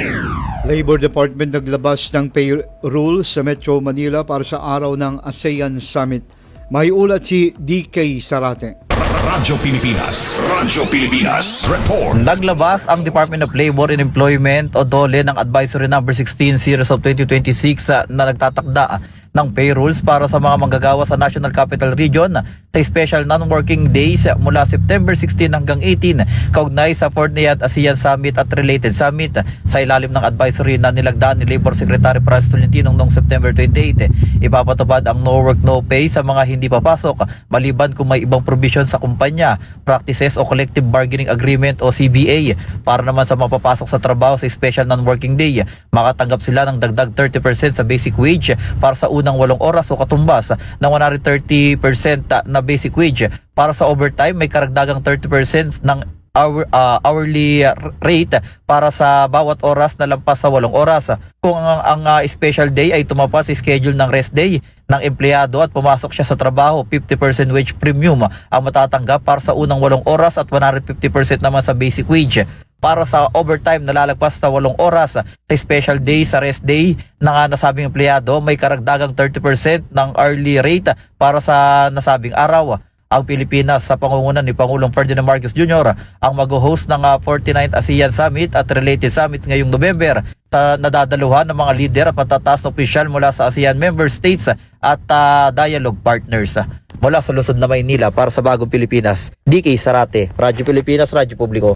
Labor Department naglabas ng pay rules sa Metro Manila para sa araw ng ASEAN Summit. May ulat si D K Sarate. Radyo Pilipinas, Radyo Pilipinas, report. Naglabas ang Department of Labor and Employment o DOLE ng Advisory Number sixteen Series of twenty twenty-six na nagtatakda ng payrolls para sa mga manggagawa sa National Capital Region sa special non-working days mula September sixteen hanggang eighteen kaugnay sa fourteenth ASEAN Summit at related summit sa ilalim ng advisory na nilagdaan ni Labor Secretary Franz Tolentino noong September twenty-eighth. Ipapatupad ang no work no pay sa mga hindi papasok maliban kung may ibang provision sa kumpanya, practices o collective bargaining agreement o C B A. Para naman sa mapapasok sa trabaho sa special non-working day, makatanggap sila ng dagdag thirty percent sa basic wage para sa unang walong oras o katumbas ng one hundred thirty percent na basic wage. Para sa overtime, may karagdagang thirty percent ng hour, uh, hourly rate para sa bawat oras na lampas sa walong oras. Kung ang, ang uh, special day ay tumapas sa schedule ng rest day ng empleyado at pumasok siya sa trabaho, fifty percent wage premium ang matatanggap para sa unang walong oras at one hundred fifty percent naman sa basic wage. Para sa overtime na lalagpas sa walong oras sa special day sa rest day ng nasabing empleyado, may karagdagang thirty percent ng hourly rate para sa nasabing araw. Ang Pilipinas sa pangungunan ni Pangulong Ferdinand Marcos Junior ang mag-host ng uh, forty-ninth ASEAN Summit at related summit ngayong November sa nadadaluhan ng mga leader at matataas na opisyal mula sa ASEAN member states at uh, dialogue partners. Mula sa Luzon na Maynila para sa Bagong Pilipinas, D K Sarate, Radyo Pilipinas, Radyo Publiko.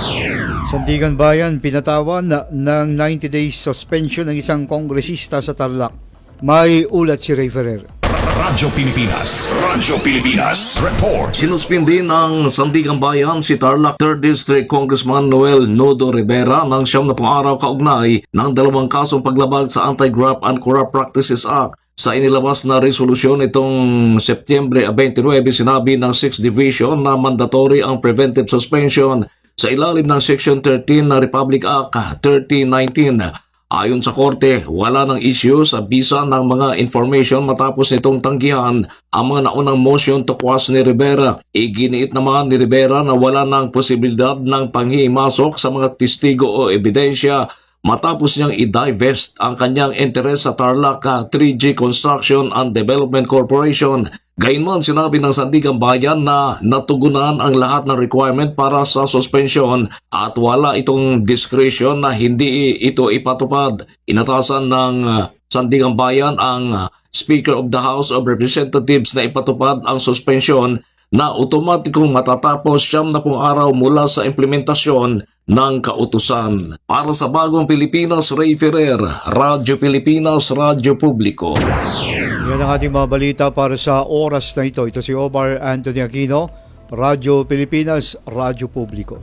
Sandigan Bayan, pinatawan na, ng ninety days suspension ng isang kongresista sa Tarlac. May ulat si Ray Ferrer. Radyo Pilipinas, Radyo Pilipinas, report. Sinuspindi ng Sandigan Bayan si Tarlac third District Congressman Noel Nodo Rivera ng siyam na pung araw kaugnay ng dalawang kasong paglabag sa Anti-Graft and Corrupt Practices Act. Sa inilabas na resolusyon itong Setyembre twenty-nine, sinabi ng sixth Division na mandatory ang preventive suspension sa ilalim ng Section thirteen na Republic Act thirteen nineteen. Ayon sa korte, wala ng issue sa bisa ng mga information matapos nitong tanggihan ang mga naunang motion to quash ni Rivera. Iginiit naman ni Rivera na wala ng posibilidad ng panghimasok sa mga testigo o ebidensya matapos niyang i-divest ang kanyang interes sa Tarlac three G Construction and Development Corporation. Gayunman, sinabi ng Sandigan Bayan na natugunan ang lahat ng requirement para sa suspension at wala itong discretion na hindi ito ipatupad. Inatasan ng Sandigan Bayan ang Speaker of the House of Representatives na ipatupad ang suspension na otomatikong matatapos siyam na pung araw mula sa implementasyon ng kautusan. Para sa Bagong Pilipinas, Ray Ferrer, Radyo Pilipinas, Radyo Publiko. Yan ang ating mga balita para sa oras na ito. Ito si Omar Anthony Aquino, Radyo Pilipinas, Radyo Publiko.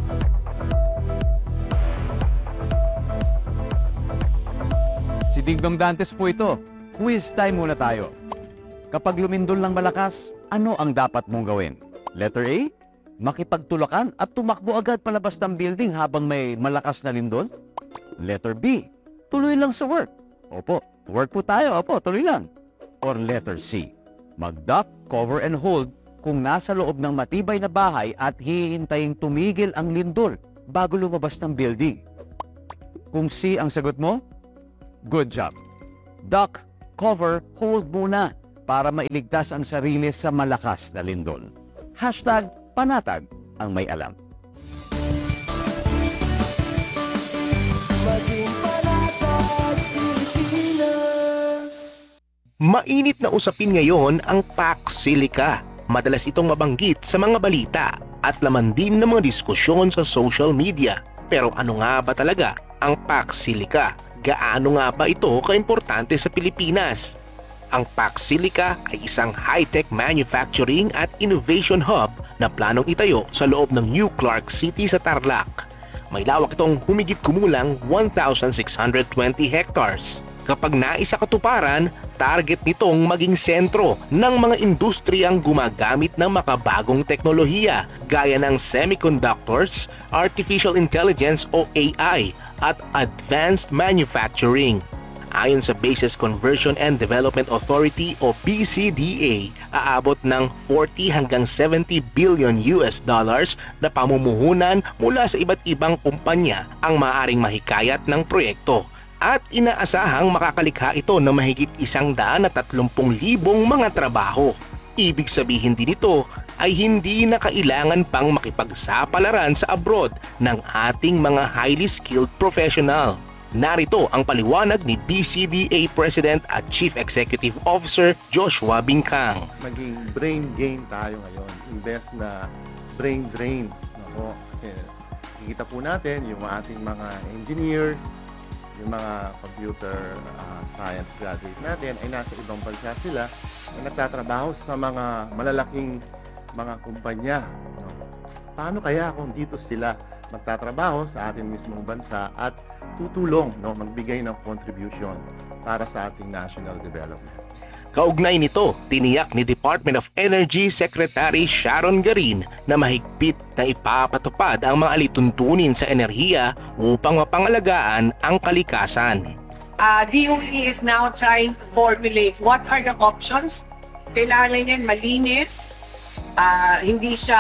Si Dingdong Dantes po ito. Quiz time muna tayo. Kapag lumindol ng malakas, ano ang dapat mong gawin? Letter A, makipagtulakan at tumakbo agad palabas ng building habang may malakas na lindol? Letter B, tuloy lang sa work. Opo, work po tayo. Opo, tuloy lang. Or letter C, mag-duck, cover and hold kung nasa loob ng matibay na bahay at hihintaying tumigil ang lindol bago lumabas ng building. Kung C ang sagot mo, good job. Duck, cover, hold muna para mailigtas ang sarili sa malakas na lindol. Hashtag panatag ang may alam. Mainit na usapin ngayon ang Pax Silica. Madalas itong mabanggit sa mga balita at laman din ng mga diskusyon sa social media. Pero ano nga ba talaga ang Pax Silica? Gaano nga ba ito kaimportante sa Pilipinas? Ang Pax Silica ay isang high-tech manufacturing at innovation hub na planong itayo sa loob ng New Clark City sa Tarlac. May lawak itong humigit kumulang one thousand six hundred twenty hectares. Kapag naisakatuparan, target nitong maging sentro ng mga industriyang gumagamit ng makabagong teknolohiya gaya ng semiconductors, artificial intelligence o A I at advanced manufacturing. Ayon sa Bases Conversion and Development Authority o B C D A, aabot ng forty hanggang seventy billion U S dollars na pamumuhunan mula sa iba't ibang kumpanya ang maaaring mahikayat ng proyekto. At inaasahang makakalikha ito ng mahigit isang daan at tatlumpung libong mga trabaho. Ibig sabihin din ito ay hindi na kailangan pang makipagsapalaran sa abroad ng ating mga highly skilled professional. Narito ang paliwanag ni B C D A President at Chief Executive Officer Joshua Bingkang. Maging brain gain tayo ngayon. Invest na brain drain. Ako, kasi kikita po natin yung ating mga engineers, yung mga computer uh, science graduate natin ay nasa ibang bansa sila na nagtatrabaho sa mga malalaking mga kumpanya. No? Paano kaya kung dito sila magtatrabaho sa ating mismong bansa at tutulong, no, magbigay ng contribution para sa ating national development? Kaugnay nito, tiniyak ni Department of Energy Secretary Sharon Garin na mahigpit na ipapatupad ang mga alituntunin sa enerhiya upang mapangalagaan ang kalikasan. Uh, D O E is now trying to formulate what are the options. Kailangan yan malinis, uh, hindi siya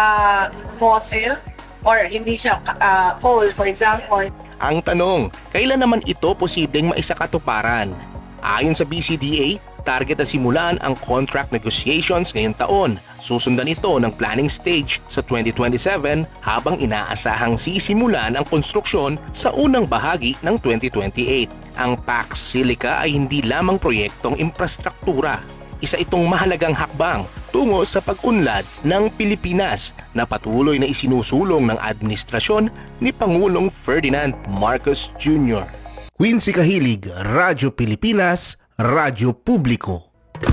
fossil, or hindi siya uh, coal, for example. Ang tanong, kailan naman ito posibleng maisakatuparan? Ayon sa B C D A, target na simulan ang contract negotiations ngayong taon. Susundan ito ng planning stage sa twenty twenty-seven habang inaasahang sisimulan ang konstruksyon sa unang bahagi ng twenty twenty-eight. Ang Pax Silica ay hindi lamang proyektong infrastruktura. Isa itong mahalagang hakbang tungo sa pag-unlad ng Pilipinas na patuloy na isinusulong ng administrasyon ni Pangulong Ferdinand Marcos Junior Quincy Kahilig, Radyo Pilipinas, Radyo Publiko.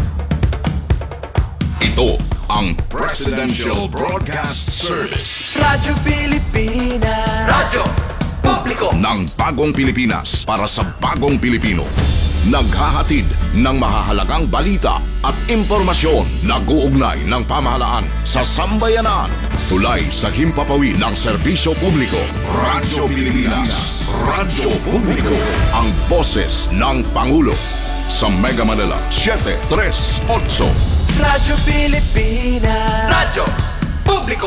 Ito ang Presidential Broadcast Service. Radyo Pilipinas. Radyo Publiko. Ng bagong Pilipinas para sa bagong Pilipino. Naghahatid ng mahahalagang balita at impormasyon na guugnay ng pamahalaan sa sambayanan. Tulay sa himpapawid ng serbisyo publiko. Radyo Pilipinas. Radyo Publiko. Ang boses ng Pangulo. Sa Mega Manila, seven three eight. Radyo Pilipinas. Radyo Publiko.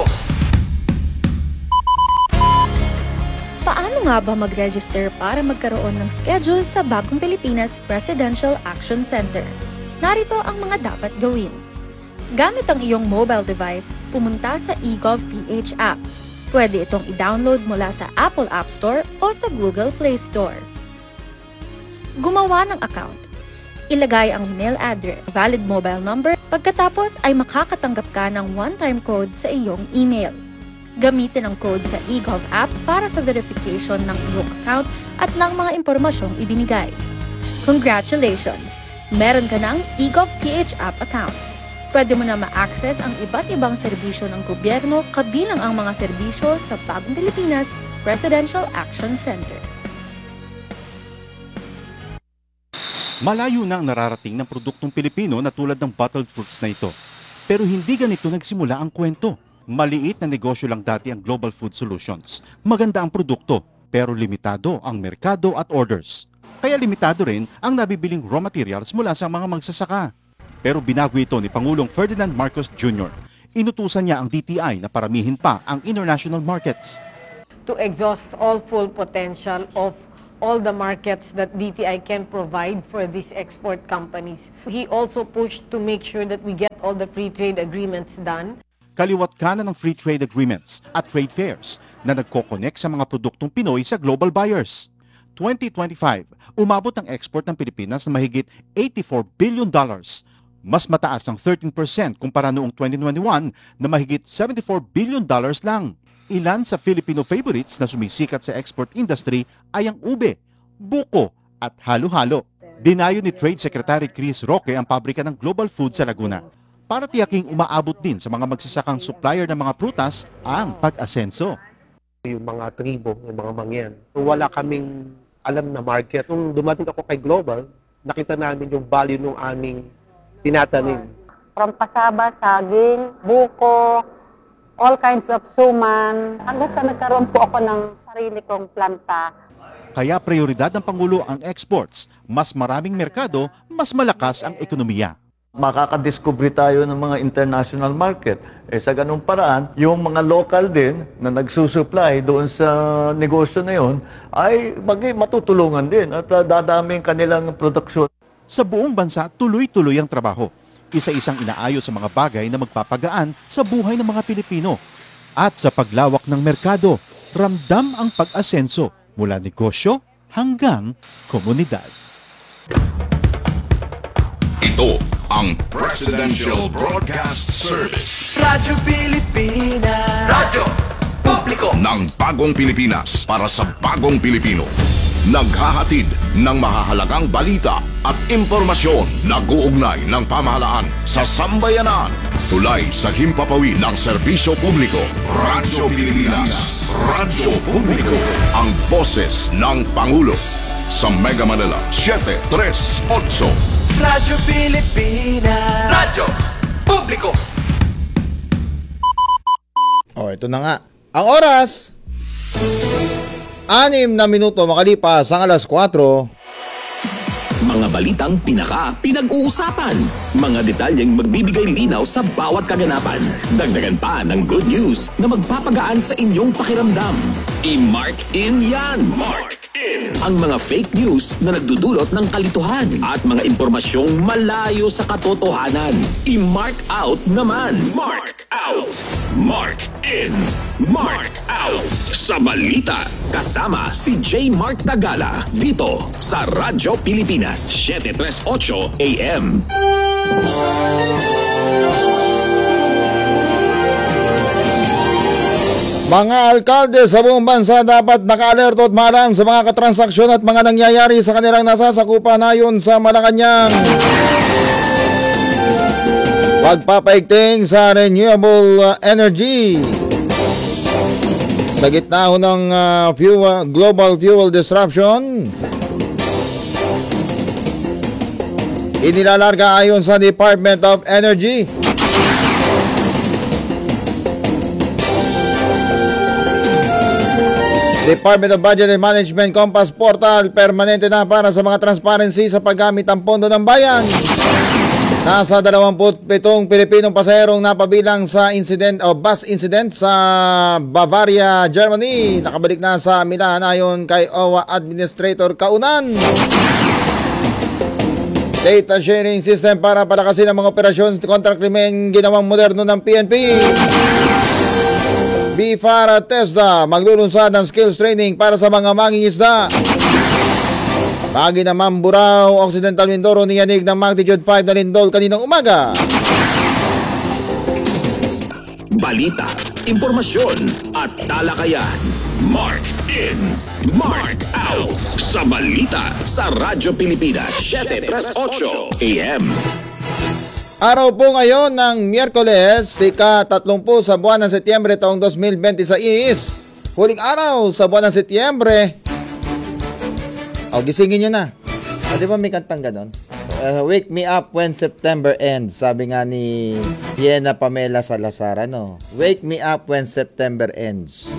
Paano nga ba mag-register para magkaroon ng schedule sa Bagong Pilipinas Presidential Action Center? Narito ang mga dapat gawin. Gamit ang iyong mobile device, pumunta sa eGovPH app. Pwede itong i-download mula sa Apple App Store o sa Google Play Store. Gumawa ng account. Ilagay ang email address, valid mobile number, Pagkatapos ay makakatanggap ka ng one-time code sa iyong email. Gamitin ang code sa eGov app para sa verification ng iyong account at ng mga impormasyong ibinigay. Congratulations! Meron ka ng eGov P H app account. Pwede mo na ma-access ang iba't ibang serbisyo ng gobyerno kabilang ang mga serbisyo sa Bagong Pilipinas Presidential Action Center. Malayo na ang nararating ng produktong Pilipino na tulad ng bottled fruits na ito. Pero hindi ganito nagsimula ang kwento. Maliit na negosyo lang dati ang Global Food Solutions. Maganda ang produkto, pero limitado ang merkado at orders. Kaya limitado rin ang nabibiling raw materials mula sa mga magsasaka. Pero binago ito ni Pangulong Ferdinand Marcos Junior Inutusan niya ang D T I na paramihin pa ang international markets. To exhaust all full potential of all the markets that D T I can provide for these export companies. He also pushed to make sure that we get all the free trade agreements done. Kaliwat kanan ng free trade agreements at trade fairs na nagko-connect sa mga produktong Pinoy sa global buyers. twenty twenty-five, umabot ang export ng Pilipinas na mahigit eighty-four billion dollars. Mas mataas ng thirteen percent kumpara noong twenty twenty-one na mahigit seventy-four billion dollars lang. Ilan sa Filipino favorites na sumisikat sa export industry ay ang ube, buko at halo-halo. Dinayo ni Trade Secretary Chris Roque ang pabrika ng Global Food sa Laguna para tiyaking umaabot din sa mga magsasakang supplier ng mga prutas ang pag-asenso. Yung mga tribo, yung mga mangyan, wala kaming alam na market. Nung dumating ako kay Global, nakita namin yung value ng aming tinatanim. From pasaba, saging, buko, all kinds of suman, hanggang sa nagkaroon po ako ng sarili kong planta. Kaya prioridad ng Pangulo ang exports. Mas maraming merkado, mas malakas ang ekonomiya. Makakadiscover tayo ng mga international market. Eh, sa ganung paraan, yung mga local din na nagsusupply doon sa negosyo na yon ay maging matutulungan din at uh, dadami ang kanilang produksyon. Sa buong bansa, tuloy-tuloy ang trabaho. Isa-isang inaayos sa mga bagay na magpapagaan sa buhay ng mga Pilipino. At sa paglawak ng merkado, ramdam ang pag-asenso mula negosyo hanggang komunidad. Ito ang Presidential Broadcast Service. Radyo Pilipinas. Radyo Publiko. Ng bagong Pilipinas para sa bagong Pilipino. Naghahatid ng mahahalagang balita at impormasyon na guugnay ng pamahalaan sa sambayanan. Tulay sa himpapawid ng serbisyo publiko. Radyo Pilipinas. Radyo Publiko. Ang boses ng Pangulo. Sa Mega Manila, seven three eight. Radyo Pilipinas. Radyo Publiko. Oh, ito na nga. Ang oras! Anim na minuto makalipas ang alas kwatro. Mga balitang pinaka pinag-uusapan. Mga detalyeng magbibigay linaw sa bawat kaganapan. Dagdagan pa ng good news na magpapagaan sa inyong pakiramdam. I-mark in yan. Mark in. Ang mga fake news na nagdudulot ng kalituhan at mga impormasyong malayo sa katotohanan. I-mark out naman. Mark out. Mark in. Mark out. Sa balita, kasama si J. Mark Tagala dito sa Radyo Pilipinas seven three eight A M. Mga alkalde sa buong bansa dapat naka-alerto at maalam sa mga katransaksyon at mga nangyayari sa kanilang nasasakupan ayon sa Malacanang. Pagpapaigting sa renewable energy. Sa gitna ho ng uh, fuel, global fuel disruption, inilalarga ayon sa Department of Energy. Department of Budget and Management Compass Portal, permanente na para sa mga transparency sa paggamit ng pondo ng bayan. Nasa twenty-seven Pilipinong pasaherong napabilang sa incident o bus incident sa Bavaria, Germany. Nakabalik na sa Milan ayon kay O W A Administrator Kaunan. Data sharing system para palakasin ang mga operasyon kontra krimen ginawang moderno ng P N P. B F A R at TESDA maglulunsad ng skills training para sa mga mangingisda. Pagi na Mamburao, Occidental Mindoro niyanig ng magnitude five na lindol kaninang umaga. balita, impormasyon at talakayan. Mark in, Mark out sa balita sa Radyo Pilipinas seven eight eight A M. Araw po ngayon ng Miyerkules, ika-tatlumpu sa buwan ng Setyembre taong two thousand twenty-six. Huling araw sa buwan ng Setyembre. O, gisingin nyo na. O, di ba may kantang ganon? Uh, wake me up when September ends. Sabi nga ni Yena Pamela Salazar, ano? Wake me up when September ends.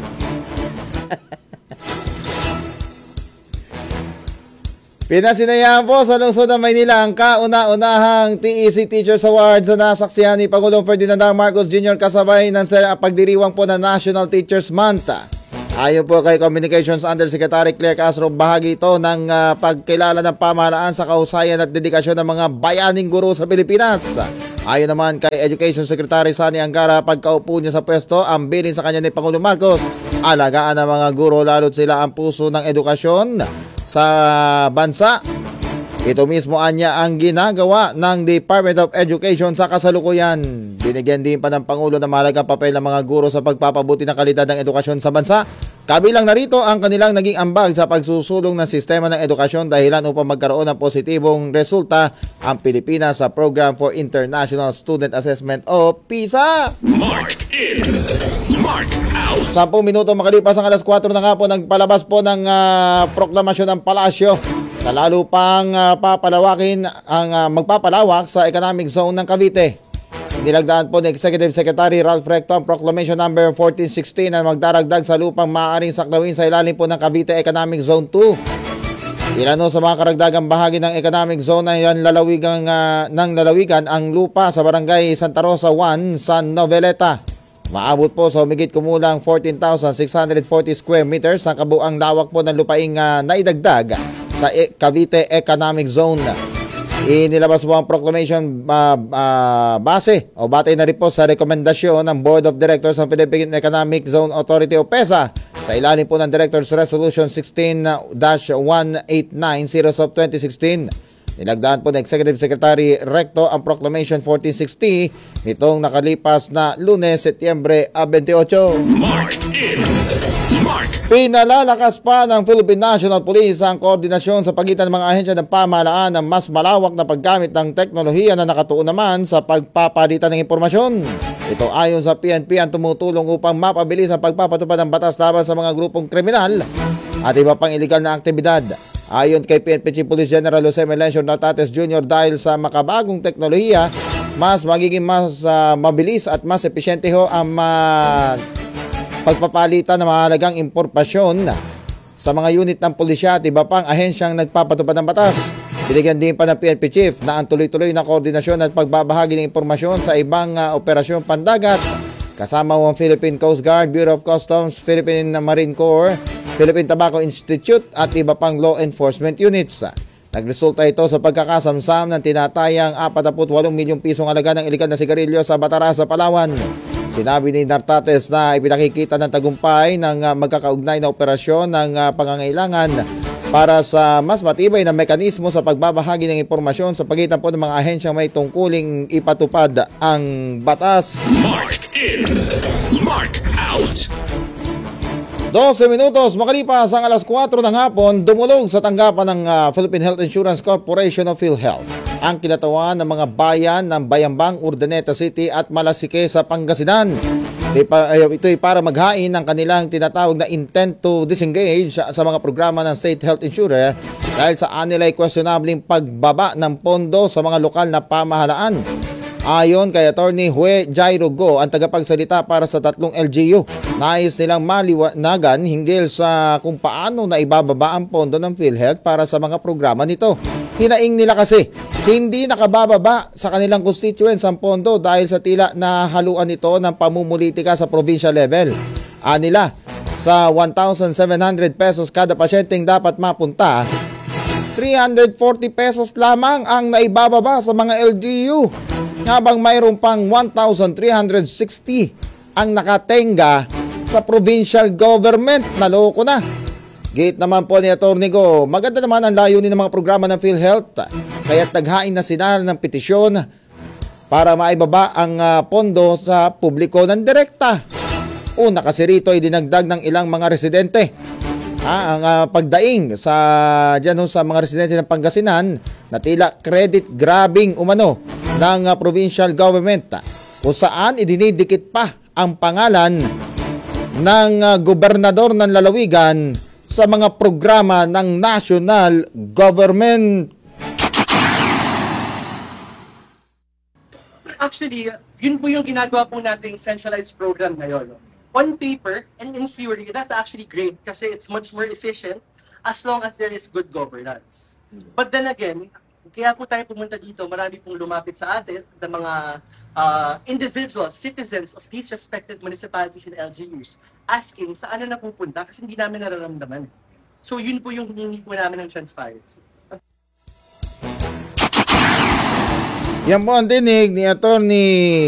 Pinasinayaan po sa lungsod ng Maynila ang kauna-unahang T E C Teachers Awards na nasaksihan ni Pangulong Ferdinand R. Marcos Junior kasabay ng pagdiriwang po ng National Teachers Month. Ayon po kay Communications Undersecretary Claire Castro, bahagi ito ng uh, pagkilala ng pamahalaan sa kahusayan at dedikasyon ng mga bayaning guro sa Pilipinas. Ayon naman kay Education Secretary Sani Angara, pagkaupo niya sa pwesto, ang bilin sa kanya ni Pangulong Marcos, alagaan ng mga guro lalo't sila ang puso ng edukasyon sa bansa. Ito mismo anya ang ginagawa ng Department of Education sa kasalukuyan. Binigyan din pa ng Pangulo na mahalagang papel ng mga guro sa pagpapabuti ng kalidad ng edukasyon sa bansa. Kabilang narito ang kanilang naging ambag sa pagsusulong ng sistema ng edukasyon dahilan upang magkaroon ng positibong resulta ang Pilipinas sa Program for International Student Assessment o PISA. Mark in, Mark out. Sampung minuto makalipas ang alas kwatro ng hapon, nagpalabas po ng uh, proklamasyon ng palasyo na lalo pang uh, papalawakin ang uh, magpapalawak sa economic zone ng Cavite. Nilagdaan po ni Executive Secretary Ralph Recto ang Proclamation number fourteen sixteen na magdaragdag sa lupang maaaring saklawin sa ilalim po ng Cavite Economic Zone two. Ilano sa mga karagdagang bahagi ng economic zone na yan lalawigan, uh, ng lalawigan ang lupa sa Barangay Santa Rosa one, San Noveleta. Maabot po sa humigit kumulang fourteen thousand six hundred forty square meters ang kabuang lawak po ng lupaing uh, naidagdag sa e- Cavite Economic Zone. Inilabas po ang proclamation uh, uh, base o batay na rin po sa rekomendasyon ng Board of Directors ng Philippine Economic Zone Authority o PEZA sa ilalim po ng Director's Resolution sixteen dash one eight nine series of twenty sixteen. Nilagdaan po ng Executive Secretary Recto ang Proclamation fourteen sixty nitong nakalipas na Lunes, Setyembre twenty-eight. Mark in, Mark. Pinalalakas pa ng Philippine National Police ang koordinasyon sa pagitan ng mga ahensya ng pamahalaan ng mas malawak na paggamit ng teknolohiya na nakatuon naman sa pagpapalitan ng impormasyon. Ito ayon sa P N P ang tumutulong upang mapabilis ang pagpapatupad ng batas laban sa mga grupong kriminal at iba pang iligal na aktibidad. Ayon kay P N P Chief Police General Jose Melencio Nartates Junior, dahil sa makabagong teknolohiya, mas magiging mas uh, mabilis at mas epesyente ho ang uh, pagpapalitan ng mahalagang impormasyon sa mga unit ng pulisya at iba pang ahensyang nagpapatupad ng batas. Binigyan din pa ng P N P Chief na ang tuloy-tuloy na koordinasyon at pagbabahagi ng impormasyon sa ibang uh, operasyon pandagat kasama ang Philippine Coast Guard, Bureau of Customs, Philippine Marine Corps, Philippine Tobacco Institute at iba pang law enforcement units. Nagresulta ito sa pagkakasamsam ng tinatayang forty-eight milyong pisong halaga ng iligal na sigarilyo sa Batarasa, Palawan. Sinabi ni Nartates na ipinakikita ng tagumpay ng uh, magkakaugnay na operasyon ng uh, pangangailangan para sa mas matibay na mekanismo sa pagbabahagi ng impormasyon sa pagitan po ng mga ahensyang may tungkuling ipatupad ang batas. Mark in, Mark out. twelve minutos makalipas ang alas kwatro ng hapon, dumulog sa tanggapan ng uh, Philippine Health Insurance Corporation of PhilHealth ang kinatawan ng mga bayan ng Bayambang, Urdaneta City at Malasike sa Pangasinan. Ito ay para maghain ng kanilang tinatawag na intent to disengage sa mga programa ng state health insurer dahil sa anilay questionabling pagbaba ng pondo sa mga lokal na pamahalaan. Ayon kay Attorney Hue Jairo Go, ang tagapagsalita para sa tatlong L G U, nais nilang maliwanagan hinggil sa kung paano na ibababa ang pondo ng PhilHealth para sa mga programa nito. Hinaing nila kasi hindi nakabababa sa kanilang constituents ang pondo dahil sa tila na haluan ito ng pamumulitika sa provincial level. Anila, sa one thousand seven hundred pesos kada pasyenteng dapat mapunta, three hundred forty pesos lamang ang naibababa sa mga L G U, habang mayroon pang one thousand three hundred sixty ang nakatenga sa provincial government. Naloko na. Gate naman po ni Atty. Go, maganda naman ang layunin ng mga programa ng PhilHealth, kaya't naghain na sila ng petisyon para maibaba ang ah, pondo sa publiko ng direkta. Una kasi rito ay dinagdag ng ilang mga residente. Ah, ang ah, pagdaing sa dyan ho, sa mga residente ng Pangasinan na tila credit grabbing umano ng ah, provincial government, kung saan idinidikit pa ang pangalan ng ah, gobernador ng lalawigan sa mga programa ng national government. Actually, yun po yung ginagawa po nating centralized program ngayon. No? On paper and in theory, that's actually great kasi it's much more efficient as long as there is good governance. But then again, kaya po tayo pumunta dito, marami pong lumapit sa atin ng mga uh, individuals, citizens of these respected municipalities and L G Us asking saan na napupunta kasi hindi namin nararamdaman. So yun po yung hiningi po namin ng transparency. Yan po ang dinig ni Attorney